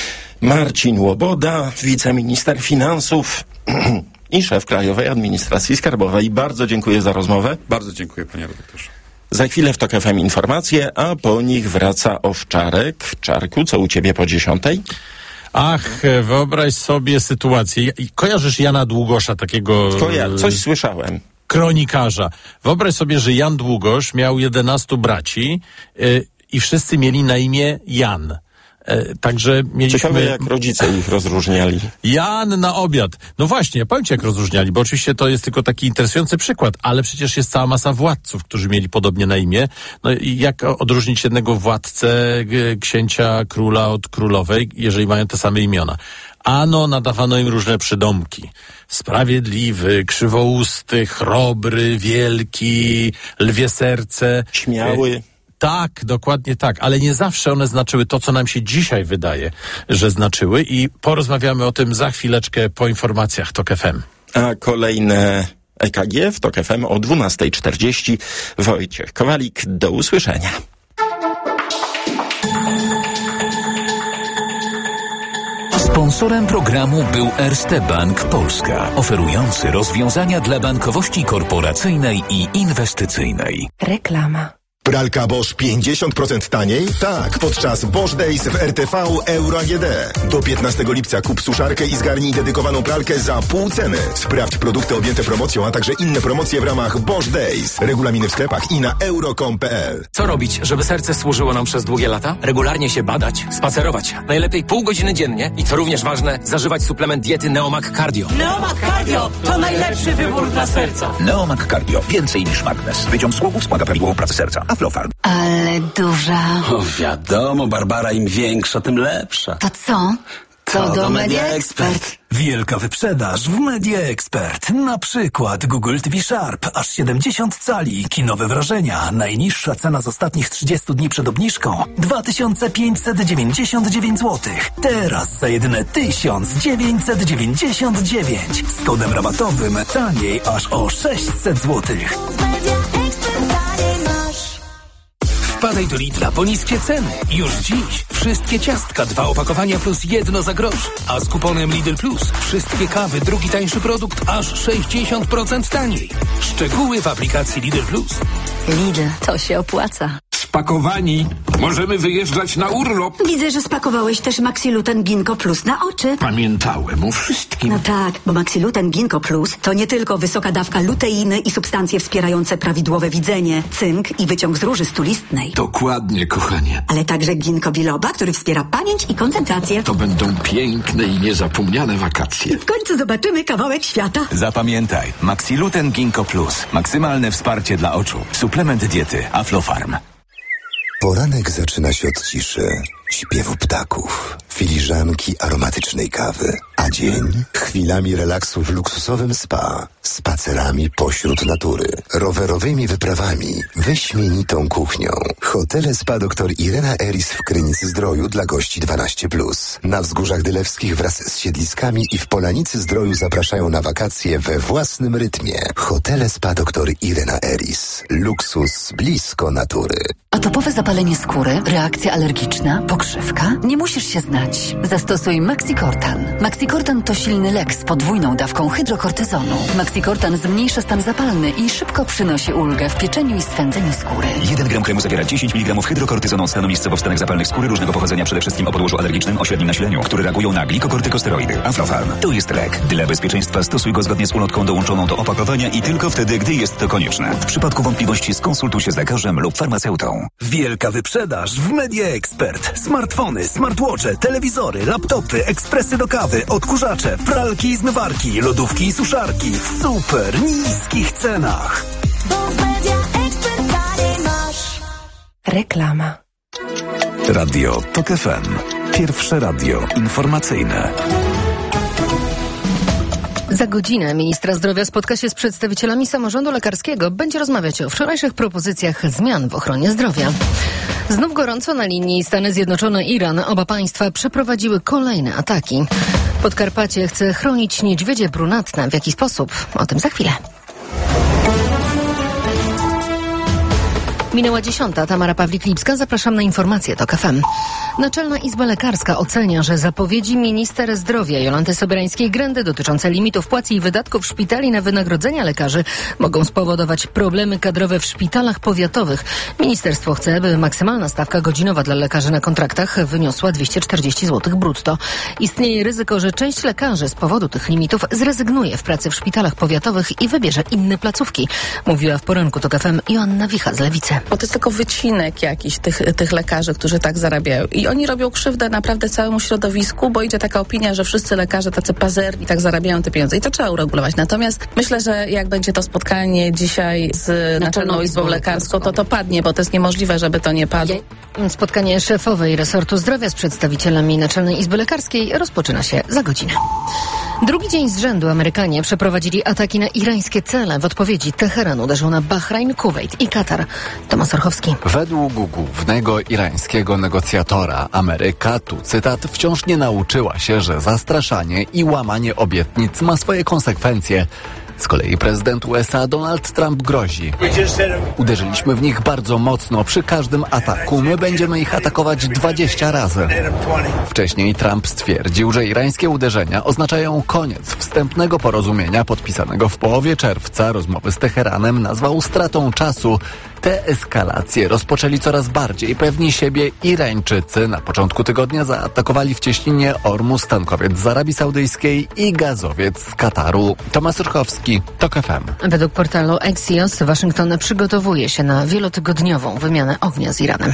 Marcin Łoboda, wiceminister finansów i szef Krajowej Administracji Skarbowej. Bardzo dziękuję za rozmowę. Bardzo dziękuję, panie redaktorze. Za chwilę w Tok F M informacje, a po nich wraca Owczarek. Czarku, co u ciebie po dziesiątej? Ach, wyobraź sobie sytuację. Kojarzysz Jana Długosza, takiego... Koja- coś słyszałem. Kronikarza. Wyobraź sobie, że Jan Długosz miał jedenastu braci yy, i wszyscy mieli na imię Jan. E, także mieliśmy... Ciekawe, jak rodzice ich rozróżniali. Jan na obiad. No właśnie, powiem ci, jak rozróżniali, bo oczywiście to jest tylko taki interesujący przykład, ale przecież jest cała masa władców, którzy mieli podobnie na imię. No i jak odróżnić jednego władcę, g- księcia, króla od królowej, jeżeli mają te same imiona? Ano nadawano im różne przydomki. Sprawiedliwy, krzywousty, chrobry, wielki, lwie serce. Śmiały. Tak, dokładnie tak, ale nie zawsze one znaczyły to, co nam się dzisiaj wydaje, że znaczyły i porozmawiamy o tym za chwileczkę po informacjach Tok F M. A kolejne E K G w Tok F M o dwunasta czterdzieści. Wojciech Kowalik, do usłyszenia. Sponsorem programu był Erste Bank Polska, oferujący rozwiązania dla bankowości korporacyjnej i inwestycyjnej. Reklama. Pralka Bosch pięćdziesiąt procent taniej? Tak, podczas Bosch Days w R T V Euro A G D. Do piętnastego lipca kup suszarkę i zgarnij dedykowaną pralkę za pół ceny. Sprawdź produkty objęte promocją, a także inne promocje w ramach Bosch Days. Regulaminy w sklepach i na euro kropka com kropka p l. Co robić, żeby serce służyło nam przez długie lata? Regularnie się badać, spacerować. Najlepiej pół godziny dziennie i co również ważne, zażywać suplement diety Neomag Cardio. Neomag Cardio to najlepszy wybór dla serca. Neomag Cardio. Więcej niż magnez. Wyciąg z łowów wspomaga prawidłową pracę serca. Aflofarm. Ale duża. O, wiadomo, Barbara, im większa, tym lepsza. To co? To do Media Expert. Wielka wyprzedaż w Media Expert. Na przykład Google T V Sharp, aż siedemdziesiąt cali, kinowe wrażenia. Najniższa cena z ostatnich trzydziestu dni przed obniżką dwa tysiące pięćset dziewięćdziesiąt dziewięć złotych. Teraz za jedyne tysiąc dziewięćset dziewięćdziesiąt dziewięć. Z kodem rabatowym taniej aż o sześćset złotych. Wpadaj do Lidla po niskie ceny. Już dziś wszystkie ciastka, dwa opakowania plus jedno za grosz. A z kuponem Lidl Plus wszystkie kawy, drugi tańszy produkt aż sześćdziesiąt procent taniej. Szczegóły w aplikacji Lidl Plus. Lidl, to się opłaca. Spakowani. Możemy wyjeżdżać na urlop. Widzę, że spakowałeś też Maxiluten Ginkgo Plus na oczy. Pamiętałem o wszystkim. No tak, bo Maxiluten Ginkgo Plus to nie tylko wysoka dawka luteiny i substancje wspierające prawidłowe widzenie, cynk i wyciąg z róży stulistnej. Dokładnie, kochanie. Ale także ginkgo biloba, który wspiera pamięć i koncentrację. To będą piękne i niezapomniane wakacje. I w końcu zobaczymy kawałek świata. Zapamiętaj. Maxiluten Ginkgo Plus. Maksymalne wsparcie dla oczu. Suplement diety Aflofarm. Poranek zaczyna się od ciszy, śpiewu ptaków, filiżanki aromatycznej kawy, a dzień chwilami relaksu w luksusowym spa, spacerami pośród natury, rowerowymi wyprawami, wyśmienitą kuchnią. Hotele Spa dr Irena Eris w Krynicy Zdroju dla gości dwanaście plus. Na Wzgórzach Dylewskich wraz z siedliskami i w Polanicy Zdroju zapraszają na wakacje we własnym rytmie. Hotele Spa dr Irena Eris. Luksus blisko natury. Atopowe zapalenie skóry, reakcja alergiczna, pokrzywka? Nie musisz się znać. Zastosuj Maxicortan. Maxicortan to silny lek z podwójną dawką hydrokortyzonu. Maxicortan zmniejsza stan zapalny i szybko przynosi ulgę w pieczeniu i swędzeniu skóry. jeden gram kremu zawiera dziesięć miligramów hydrokortyzonu stanu miejscowo wstanek zapalnych skóry różnego pochodzenia, przede wszystkim o podłożu alergicznym o średnim nasileniu, które reagują na glikokortykosteroidy. Aflofarm. To jest lek. Dla bezpieczeństwa stosuj go zgodnie z ulotką dołączoną do opakowania i tylko wtedy, gdy jest to konieczne. W przypadku wątpliwości skonsultuj się z lekarzem lub farmaceutą. Wielka wyprzedaż w Media Expert. Smartfony, smartwatche, telewizory, laptopy, ekspresy do kawy, odkurzacze, pralki i zmywarki, lodówki i suszarki w super niskich cenach. Bo w Media Expert taniej masz. Reklama. Radio Tok F M. Pierwsze radio informacyjne. Za godzinę ministra zdrowia spotka się z przedstawicielami samorządu lekarskiego. Będzie rozmawiać o wczorajszych propozycjach zmian w ochronie zdrowia. Znów gorąco na linii Stany Zjednoczone-Iran. Oba państwa przeprowadziły kolejne ataki. Podkarpacie chce chronić niedźwiedzie brunatne. W jaki sposób? O tym za chwilę. Minęła dziesiąta. Tamara Pawlik-Lipska. Zapraszam na informacje TOK F M. Naczelna Izba Lekarska ocenia, że zapowiedzi minister zdrowia Jolanty Sobierańskiej-Grędy dotyczące limitów płac i wydatków szpitali na wynagrodzenia lekarzy mogą spowodować problemy kadrowe w szpitalach powiatowych. Ministerstwo chce, by maksymalna stawka godzinowa dla lekarzy na kontraktach wyniosła dwieście czterdzieści złotych brutto. Istnieje ryzyko, że część lekarzy z powodu tych limitów zrezygnuje w pracy w szpitalach powiatowych i wybierze inne placówki, mówiła w poranku TOK F M Joanna Wicha z Lewicy. Bo to jest tylko wycinek jakiś tych, tych lekarzy, którzy tak zarabiają. I oni robią krzywdę naprawdę całemu środowisku, bo idzie taka opinia, że wszyscy lekarze tacy pazerni tak zarabiają te pieniądze. I to trzeba uregulować. Natomiast myślę, że jak będzie to spotkanie dzisiaj z Naczelną Izbą Lekarską, to to padnie, bo to jest niemożliwe, żeby to nie padło. Spotkanie szefowej resortu zdrowia z przedstawicielami Naczelnej Izby Lekarskiej rozpoczyna się za godzinę. Drugi dzień z rzędu Amerykanie przeprowadzili ataki na irańskie cele. W odpowiedzi Teheran uderzył na Bahrajn, Kuwejt i Katar. Tomasz Orchowski. Według głównego irańskiego negocjatora Ameryka, tu cytat, wciąż nie nauczyła się, że zastraszanie i łamanie obietnic ma swoje konsekwencje. Z kolei prezydent U S A Donald Trump grozi. Uderzyliśmy w nich bardzo mocno przy każdym ataku. My będziemy ich atakować dwadzieścia razy. Wcześniej Trump stwierdził, że irańskie uderzenia oznaczają koniec wstępnego porozumienia podpisanego w połowie czerwca. Rozmowy z Teheranem nazwał stratą czasu. Te eskalacje rozpoczęli coraz bardziej pewni siebie Irańczycy. Na początku tygodnia zaatakowali w cieśninie Ormus tankowiec z Arabii Saudyjskiej i gazowiec z Kataru. Tomasz Rychowski, TOK F M. Według portalu Axios Waszyngton przygotowuje się na wielotygodniową wymianę ognia z Iranem.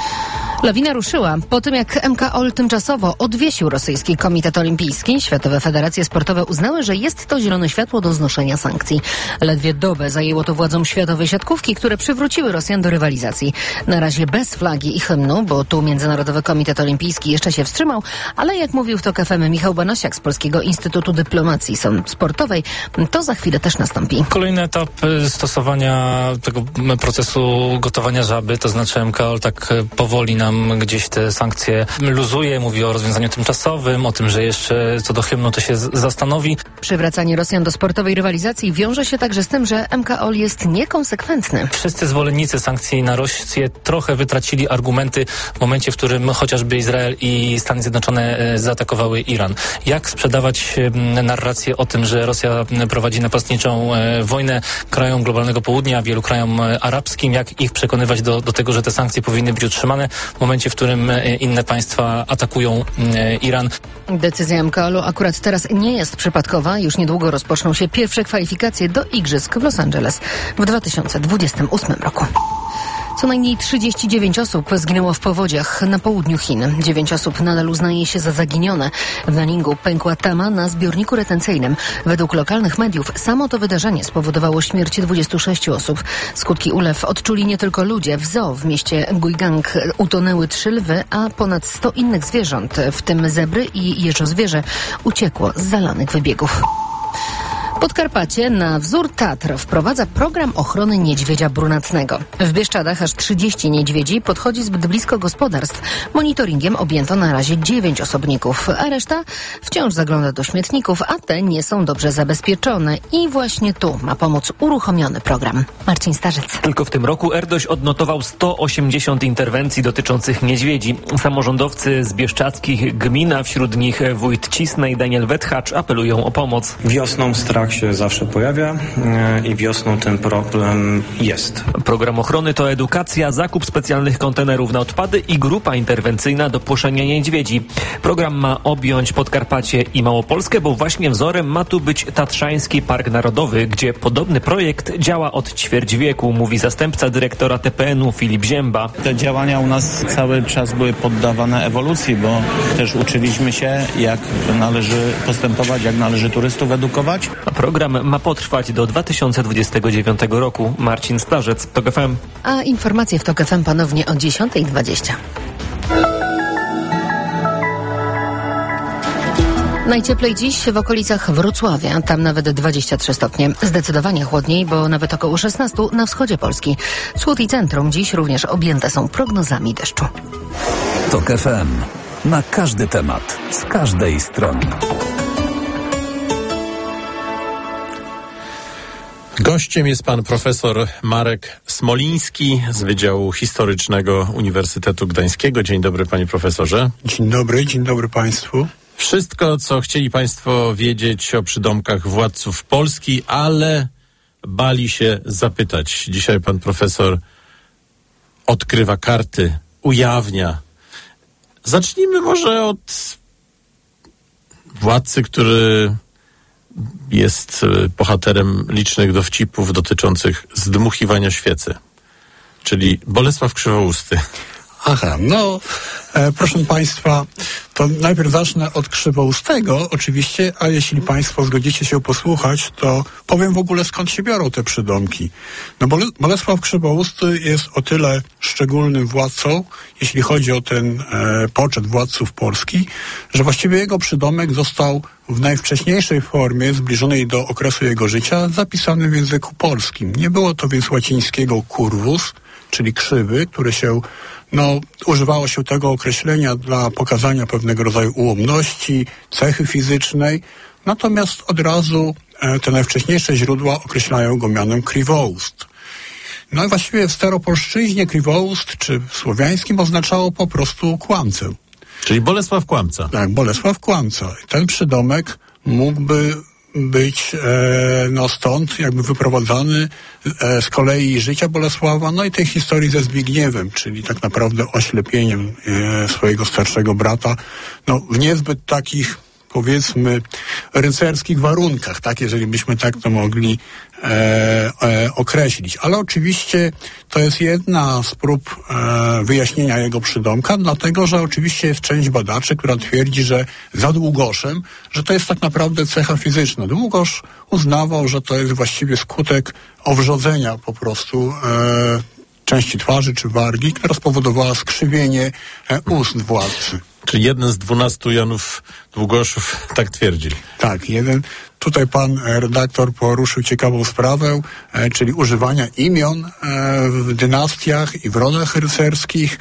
Lawina ruszyła po tym, jak M K O L tymczasowo odwiesił rosyjski Komitet Olimpijski. Światowe federacje sportowe uznały, że jest to zielone światło do znoszenia sankcji. Ledwie dobę zajęło to władzom światowej siatkówki, które przywróciły Rosjan do rywalizacji. Na razie bez flagi i hymnu, bo tu Międzynarodowy Komitet Olimpijski jeszcze się wstrzymał, ale jak mówił w TOK F M Michał Banasiak z Polskiego Instytutu Dyplomacji Sportowej, to za chwilę też nastąpi. Kolejny etap stosowania tego procesu gotowania żaby, to znaczy M K O L tak powoli nam gdzieś te sankcje luzuje, mówi o rozwiązaniu tymczasowym, o tym, że jeszcze co do hymnu to się z- zastanowi. Przywracanie Rosjan do sportowej rywalizacji wiąże się także z tym, że M K O L jest niekonsekwentny. Wszyscy zwolennicy sankcji na Rosję trochę wytracili argumenty w momencie, w którym chociażby Izrael i Stany Zjednoczone e, zaatakowały Iran. Jak sprzedawać e, narrację o tym, że Rosja prowadzi napastniczą e, wojnę krajom globalnego południa, wielu krajom e, arabskim, jak ich przekonywać do, do tego, że te sankcje powinny być utrzymane w momencie, w którym e, inne państwa atakują e, Iran. Decyzja M K O L-u akurat teraz nie jest przypadkowa. Już niedługo rozpoczną się pierwsze kwalifikacje do Igrzysk w Los Angeles w dwa tysiące dwudziestym ósmym roku. Co najmniej trzydzieści dziewięć osób zginęło w powodziach na południu Chin. dziewięć osób nadal uznaje się za zaginione. W Naningu pękła tama na zbiorniku retencyjnym. Według lokalnych mediów samo to wydarzenie spowodowało śmierć dwudziestu sześciu osób. Skutki ulew odczuli nie tylko ludzie. W zoo w mieście Guigang utonęły trzy lwy, a ponad sto innych zwierząt, w tym zebry i jeżozwierzę, uciekło z zalanych wybiegów. Podkarpacie na wzór Tatr wprowadza program ochrony niedźwiedzia brunatnego. W Bieszczadach aż trzydzieści niedźwiedzi podchodzi zbyt blisko gospodarstw. Monitoringiem objęto na razie dziewięć osobników, a reszta wciąż zagląda do śmietników, a te nie są dobrze zabezpieczone. I właśnie tu ma pomóc uruchomiony program. Marcin Starzec. Tylko w tym roku Erdoś odnotował sto osiemdziesiąt interwencji dotyczących niedźwiedzi. Samorządowcy z bieszczadzkich gmin, a wśród nich wójt Cisnej i Daniel Wethacz, apelują o pomoc. Wiosną strach się zawsze pojawia i wiosną ten problem jest. Program ochrony to edukacja, zakup specjalnych kontenerów na odpady i grupa interwencyjna do płoszenia niedźwiedzi. Program ma objąć Podkarpacie i Małopolskę, bo właśnie wzorem ma tu być Tatrzański Park Narodowy, gdzie podobny projekt działa od ćwierć wieku, mówi zastępca dyrektora T P N u Filip Zięba. Te działania u nas cały czas były poddawane ewolucji, bo też uczyliśmy się, jak należy postępować, jak należy turystów edukować. Program ma potrwać do dwa tysiące dwudziestego dziewiątego roku. Marcin Starzec, TOK F M. A informacje w TOK F M ponownie o dziesiąta dwadzieścia. Najcieplej dziś w okolicach Wrocławia, tam nawet dwadzieścia trzy stopnie. Zdecydowanie chłodniej, bo nawet około szesnaście na wschodzie Polski. Wschód i centrum dziś również objęte są prognozami deszczu. TOK F M. Na każdy temat, z każdej strony. Gościem jest pan profesor Marek Smoliński z Wydziału Historycznego Uniwersytetu Gdańskiego. Dzień dobry, panie profesorze. Dzień dobry, dzień dobry państwu. Wszystko, co chcieli państwo wiedzieć o przydomkach władców Polski, ale bali się zapytać. Dzisiaj pan profesor odkrywa karty, ujawnia. Zacznijmy może od władcy, który jest bohaterem licznych dowcipów dotyczących zdmuchiwania świecy, czyli Bolesław Krzywousty. Aha, no e, proszę państwa, to najpierw zacznę od Krzywoustego oczywiście, a jeśli państwo zgodzicie się posłuchać, to powiem w ogóle skąd się biorą te przydomki. No Bole- Bolesław Krzywousty jest o tyle szczególnym władcą, jeśli chodzi o ten e, poczet władców Polski, że właściwie jego przydomek został w najwcześniejszej formie, zbliżonej do okresu jego życia, zapisany w języku polskim. Nie było to więc łacińskiego curvus, czyli krzywy, które się, no, używało się tego określenia dla pokazania pewnego rodzaju ułomności, cechy fizycznej, natomiast od razu e, te najwcześniejsze źródła określają go mianem Kriwoust. No i właściwie w staropolszczyźnie Kriwoust, czy w słowiańskim oznaczało po prostu kłamcę. Czyli Bolesław Kłamca. Tak, Bolesław Kłamca. Ten przydomek mógłby być e, no stąd jakby wyprowadzany e, z kolei życia Bolesława, no i tej historii ze Zbigniewem, czyli tak naprawdę oślepieniem e, swojego starszego brata, no w niezbyt takich, powiedzmy, rycerskich warunkach, tak, jeżeli byśmy tak to mogli e, e, określić. Ale oczywiście to jest jedna z prób e, wyjaśnienia jego przydomka, dlatego, że oczywiście jest część badaczy, która twierdzi, że za Długoszem, że to jest tak naprawdę cecha fizyczna. Długosz uznawał, że to jest właściwie skutek owrzodzenia po prostu e, części twarzy czy wargi, która spowodowała skrzywienie e, ust władcy. Czyli jeden z dwunastu Janów Długoszów tak twierdzi. Tak, jeden. Tutaj pan redaktor poruszył ciekawą sprawę, e, czyli używania imion e, w dynastiach i w rodach rycerskich,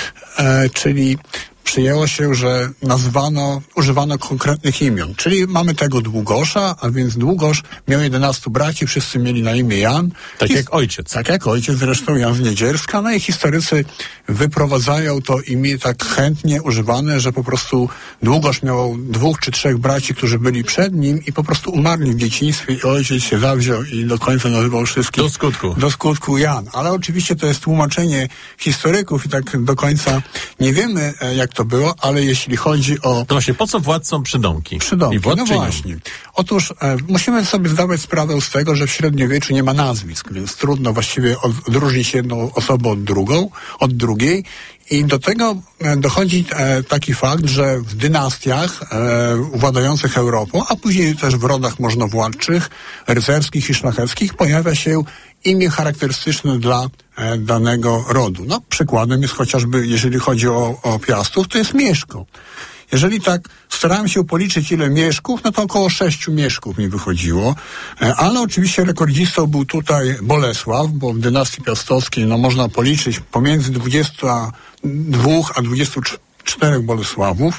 e, czyli przyjęło się, że nazwano, używano konkretnych imion. Czyli mamy tego Długosza, a więc Długosz miał jedenastu braci, wszyscy mieli na imię Jan. Tak His- jak ojciec. Tak jak ojciec, zresztą Jan z Niedzierska. No i historycy wyprowadzają to imię tak chętnie używane, że po prostu Długosz miał dwóch czy trzech braci, którzy byli przed nim i po prostu umarli w dzieciństwie i ojciec się zawziął i do końca nazywał wszystkich. Do skutku. Do skutku Jan. Ale oczywiście to jest tłumaczenie historyków i tak do końca nie wiemy, jak to było, ale jeśli chodzi o... To właśnie, po co władcom przydomki? Przydomki, I no właśnie. Otóż e, musimy sobie zdawać sprawę z tego, że w średniowieczu nie ma nazwisk, więc trudno właściwie odróżnić jedną osobę od drugą, od drugiej. I do tego e, dochodzi e, taki fakt, że w dynastiach e, władających Europą, a później też w rodach możnowładczych, rycerskich i szlacheckich pojawia się imię charakterystyczne dla e, danego rodu. No, przykładem jest chociażby, jeżeli chodzi o, o Piastów, to jest Mieszko. Jeżeli tak starałem się policzyć, ile mieszków, no to około sześciu mieszków mi wychodziło, e, ale oczywiście rekordzistą był tutaj Bolesław, bo w dynastii piastowskiej, no można policzyć pomiędzy dwudziestu dwóch a dwudziestu czterech Bolesławów.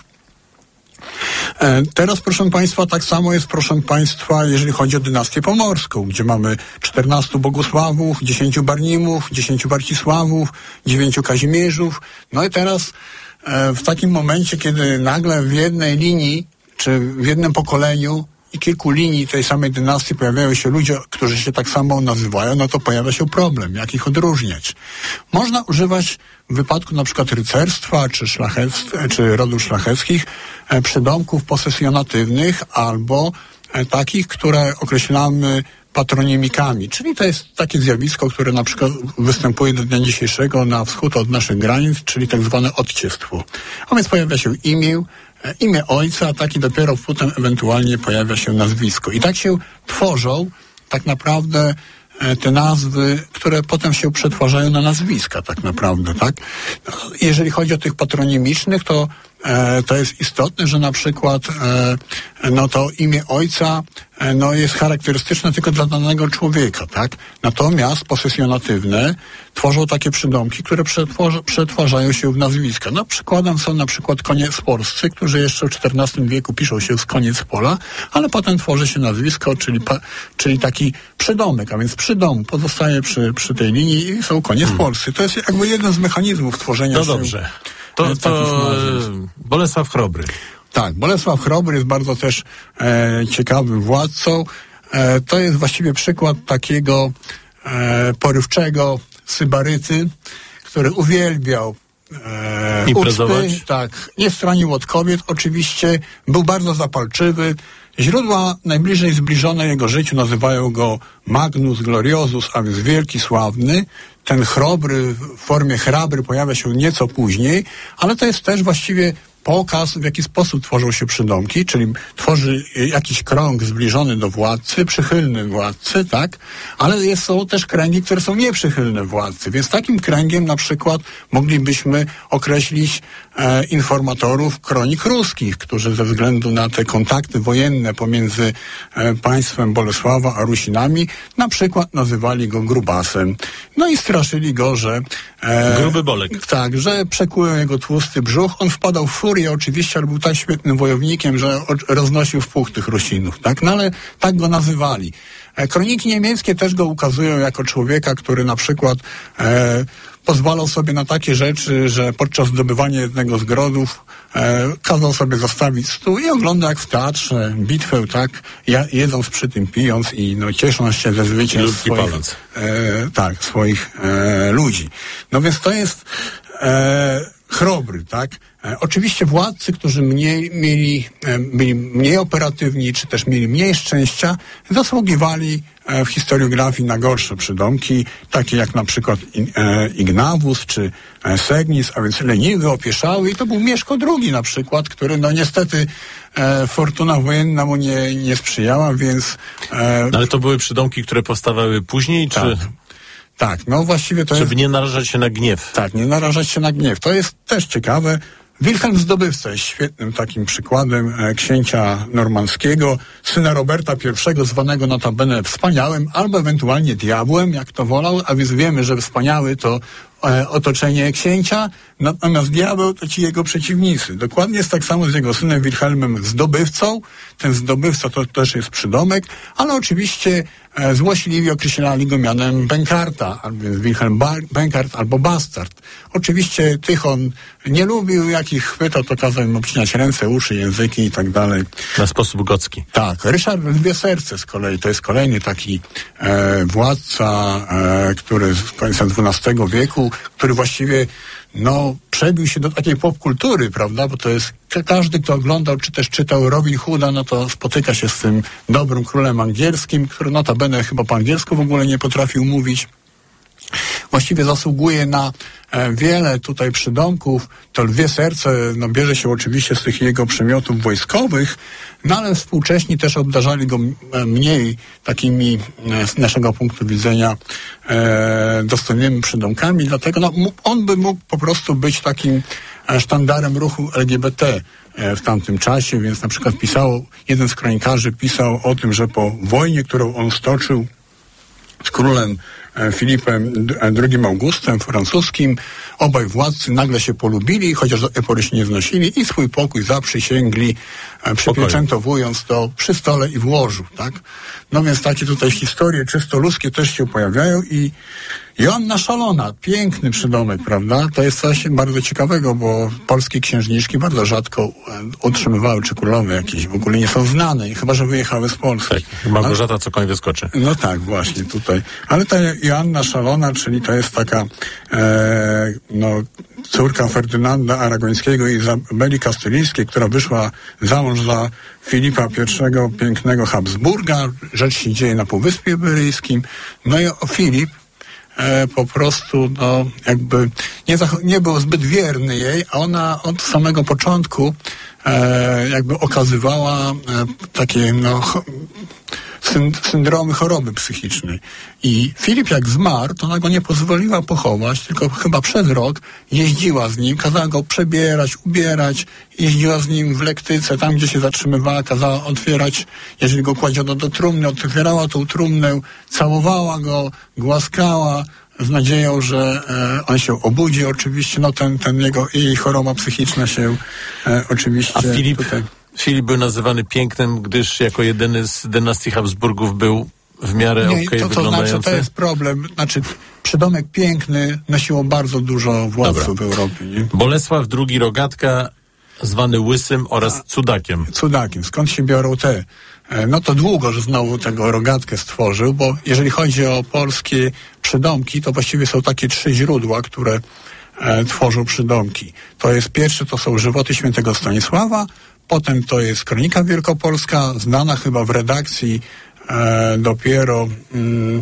E, teraz, proszę Państwa, tak samo jest, proszę Państwa, jeżeli chodzi o dynastię pomorską, gdzie mamy czternastu Bogusławów, dziesięciu Barnimów, dziesięciu Warcisławów, dziewięciu Kazimierzów. No i teraz e, w takim momencie, kiedy nagle w jednej linii, czy w jednym pokoleniu i kilku linii tej samej dynastii pojawiają się ludzie, którzy się tak samo nazywają, no to pojawia się problem, jak ich odróżniać. Można używać w wypadku na przykład rycerstwa, czy szlachectw, czy rodów szlacheckich, e, przydomków posesjonatywnych albo e, takich, które określamy patronimikami, czyli to jest takie zjawisko, które na przykład występuje do dnia dzisiejszego na wschód od naszych granic, czyli tak zwane odciestwo. A więc pojawia się imię, imię ojca, tak i dopiero potem ewentualnie pojawia się nazwisko. I tak się tworzą tak naprawdę te nazwy, które potem się przetwarzają na nazwiska tak naprawdę, tak? Jeżeli chodzi o tych patronimicznych, to e, to jest istotne, że na przykład e, no to imię ojca e, no jest charakterystyczne tylko dla danego człowieka, tak? Natomiast posesjonatywne tworzą takie przydomki, które przetworzy, przetwarzają się w nazwiska. No przykładem są na przykład konie sporscy, którzy jeszcze w czternastym wieku piszą się z koniec pola, ale potem tworzy się nazwisko, czyli, pa, czyli taki przydomek, a więc przydom pozostaje przy, przy tej linii i są konie sporscy. To jest jakby jeden z mechanizmów tworzenia no się... No dobrze. To, to Bolesław Chrobry. Tak, Bolesław Chrobry jest bardzo też e, ciekawym władcą. E, to jest właściwie przykład takiego e, porywczego sybaryty, który uwielbiał e, imprezować. uczty, tak, nie stronił od kobiet, oczywiście był bardzo zapalczywy. Źródła najbliżej zbliżone jego życiu nazywają go Magnus Gloriosus, a więc wielki, sławny. Ten Chrobry w formie hrabry pojawia się nieco później, ale to jest też właściwie pokaz, w jaki sposób tworzą się przydomki, czyli tworzy jakiś krąg zbliżony do władcy, przychylny władcy, tak? Ale jest, są też kręgi, które są nieprzychylne władcy, więc takim kręgiem na przykład moglibyśmy określić e, informatorów kronik ruskich, którzy ze względu na te kontakty wojenne pomiędzy e, państwem Bolesława a Rusinami na przykład nazywali go grubasem. No i straszyli go, że... E, Gruby Bolek. Tak, że przekłują jego tłusty brzuch, on wpadał w furę furię oczywiście, ale był tak świetnym wojownikiem, że roznosił w puch tych Rusinów, tak? No ale tak go nazywali. Kroniki niemieckie też go ukazują jako człowieka, który na przykład e, pozwalał sobie na takie rzeczy, że podczas zdobywania jednego z grodów e, kazał sobie zostawić stół i ogląda jak w teatrze bitwę, tak, ja, jedząc przy tym, pijąc i no, ciesząc się ze zwycięstw swoich, e, tak, swoich e, ludzi. No więc to jest e, chrobry, tak. E, oczywiście władcy, którzy mniej mieli, e, byli mniej operatywni, czy też mieli mniej szczęścia, zasługiwali w historiografii na gorsze przydomki, takie jak na przykład Ignawus czy Segnis, a więc leniwy, opieszały, i to był Mieszko drugi na przykład, który no niestety e, fortuna wojenna mu nie, nie sprzyjała, więc... E, no ale to były przydomki, które powstawały później, tak. czy... Tak, no właściwie to Żeby jest... nie narażać się na gniew. Tak, nie narażać się na gniew. To jest też ciekawe. Wilhelm Zdobywca jest świetnym takim przykładem e, księcia normandzkiego, syna Roberta pierwszego, zwanego notabene wspaniałym, albo ewentualnie diabłem, jak to wolał, a więc wiemy, że wspaniały to e, otoczenie księcia, natomiast diabeł to ci jego przeciwnicy. Dokładnie jest tak samo z jego synem Wilhelmem Zdobywcą. Ten zdobywca to też jest przydomek, ale oczywiście e, złośliwi określali go mianem Benkarta, a więc Wilhelm ba- Benkart albo Bastard. Oczywiście tych on nie lubił, jak ich chwytał, to kazał im obcinać ręce, uszy, języki i tak dalej. Na sposób gocki. Tak. Ryszard Lwie Serce z kolei, to jest kolejny taki e, władca, e, który z końca dwunastego wieku, który właściwie no, przebił się do takiej popkultury, prawda, bo to jest, każdy, kto oglądał, czy też czytał Robin Hooda, no to spotyka się z tym dobrym królem angielskim, który notabene chyba po angielsku w ogóle nie potrafił mówić. Właściwie zasługuje na e, wiele tutaj przydomków. To Lwie Serce no, bierze się oczywiście z tych jego przymiotów wojskowych, no ale współcześni też obdarzali go e, mniej takimi e, z naszego punktu widzenia e, dostojnymi przydomkami, dlatego no, m- on by mógł po prostu być takim e, sztandarem ruchu L G B T e, w tamtym czasie, więc na przykład pisał, jeden z kronikarzy pisał o tym, że po wojnie, którą on stoczył z królem Filipem drugim Augustem francuskim, obaj władcy nagle się polubili, chociaż do tej pory się nie znosili, i swój pokój zaprzysięgli, przypieczętowując to przy stole i w łożu, tak? No więc takie tutaj historie czysto ludzkie też się pojawiają i Joanna Szalona, piękny przydomek, prawda? To jest coś bardzo ciekawego, bo polskie księżniczki bardzo rzadko utrzymywały, czy królowe jakieś w ogóle nie są znane, chyba że wyjechały z Polski. Tak, Małgorzata co koń wyskoczy. No tak, właśnie tutaj. Ale ta Joanna Szalona, czyli to jest taka e, no, córka Ferdynanda Aragońskiego i Izabeli Kastylijskiej, która wyszła za mąż za Filipa pierwszego pięknego Habsburga. Rzecz się dzieje na Półwyspie Iberyjskim. No i Filip E, po prostu, no, jakby nie, zach- nie był zbyt wierny jej, a ona od samego początku e, jakby okazywała e, takie, no, cho- syn- syndromy choroby psychicznej. I Filip jak zmarł, to ona go nie pozwoliła pochować, tylko chyba przez rok jeździła z nim, kazała go przebierać, ubierać, jeździła z nim w lektyce, tam gdzie się zatrzymywała, kazała otwierać, jeżeli go kładziono do trumny, otwierała tą trumnę, całowała go, głaskała, z nadzieją, że e, on się obudzi oczywiście, no ten, ten jego, jej choroba psychiczna się e, oczywiście... A Filip, tutaj... Filip był nazywany pięknym, gdyż jako jedyny z dynastii Habsburgów był w miarę okej okay, to, to wyglądający. znaczy, to jest problem. Znaczy, przydomek piękny nosiło bardzo dużo władców Dobra. w Europie. Nie? Bolesław drugi Rogatka, zwany Łysym oraz Cudakiem. Cudakiem. Skąd się biorą te? No to długo, że znowu tego Rogatkę stworzył, bo jeżeli chodzi o polskie przydomki, to właściwie są takie trzy źródła, które e, tworzą przydomki. To jest pierwsze, to są żywoty świętego Stanisława, potem to jest Kronika Wielkopolska, znana chyba w redakcji e, dopiero mm,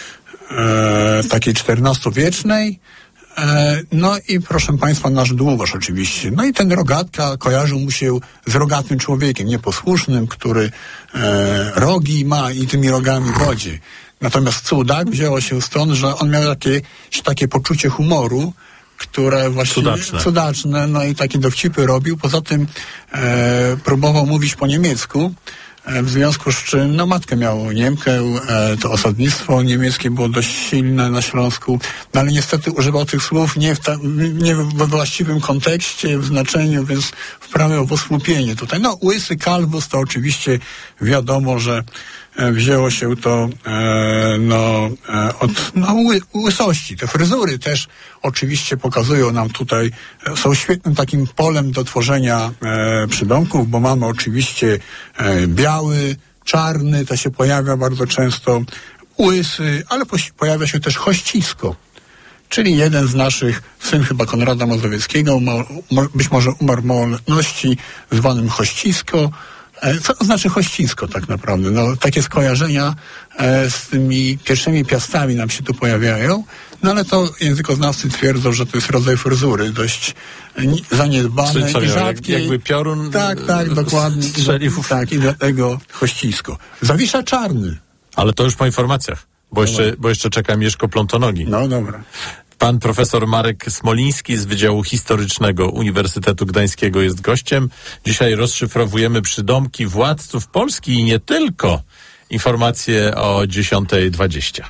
e, takiej czternastowiecznej. E, no i proszę Państwa, nasz Długosz oczywiście. No i ten Rogatka kojarzył mu się z rogatym człowiekiem, nieposłusznym, który e, rogi ma i tymi rogami wodzi. Natomiast Cudak wzięło się stąd, że on miał takie, takie poczucie humoru, które właśnie cudaczne. cudaczne, no i takie dowcipy robił. Poza tym e, próbował mówić po niemiecku, w związku z czym, no matkę miało Niemkę, to osadnictwo niemieckie było dość silne na Śląsku, no ale niestety używał tych słów nie, w ta, nie we właściwym kontekście, w znaczeniu, więc wprawiał o posłupienie tutaj. No łysy kalbus to oczywiście wiadomo, że wzięło się to e, no, e, od no, ły, łysości. Te fryzury też oczywiście pokazują nam tutaj, e, są świetnym takim polem do tworzenia e, przydomków, bo mamy oczywiście e, biały, czarny, to się pojawia bardzo często, łysy, ale po, pojawia się też hościsko. Czyli jeden z naszych, syn chyba Konrada Mazowieckiego, ma, mo, być może umarł w młodości, zwanym hościsko. Co to znaczy hościsko tak naprawdę? No, takie skojarzenia e, z tymi pierwszymi piastami nam się tu pojawiają, no ale to językoznawcy twierdzą, że to jest rodzaj fryzury, dość ni- zaniedbane i rzadkie. Jak, jakby piorun tak, tak, dokładnie. strzelił. Tak, i dlatego hościsko. Zawisza czarny. Ale to już po informacjach, bo jeszcze, bo jeszcze czeka Mieszko Plątonogi. No dobra. Pan profesor Marek Smoliński z Wydziału Historycznego Uniwersytetu Gdańskiego jest gościem. Dzisiaj rozszyfrowujemy przydomki władców Polski i nie tylko. Informacje o dziesiąta dwadzieścia.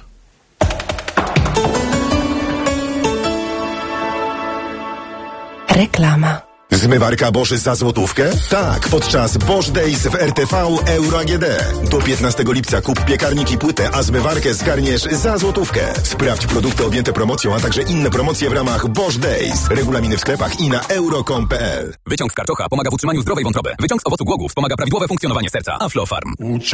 Reklama. Zmywarka Bosch za złotówkę? Tak, podczas Bosch Days w R T V Euro A G D. Do piętnastego lipca kup piekarnik i płytę, a zmywarkę zgarniesz za złotówkę. Sprawdź produkty objęte promocją, a także inne promocje w ramach Bosch Days. Regulaminy w sklepach i na euro kropka com kropka p l. Wyciąg z karczocha pomaga w utrzymaniu zdrowej wątroby. Wyciąg z owocu głogów pomaga prawidłowe funkcjonowanie serca. Aflofarm.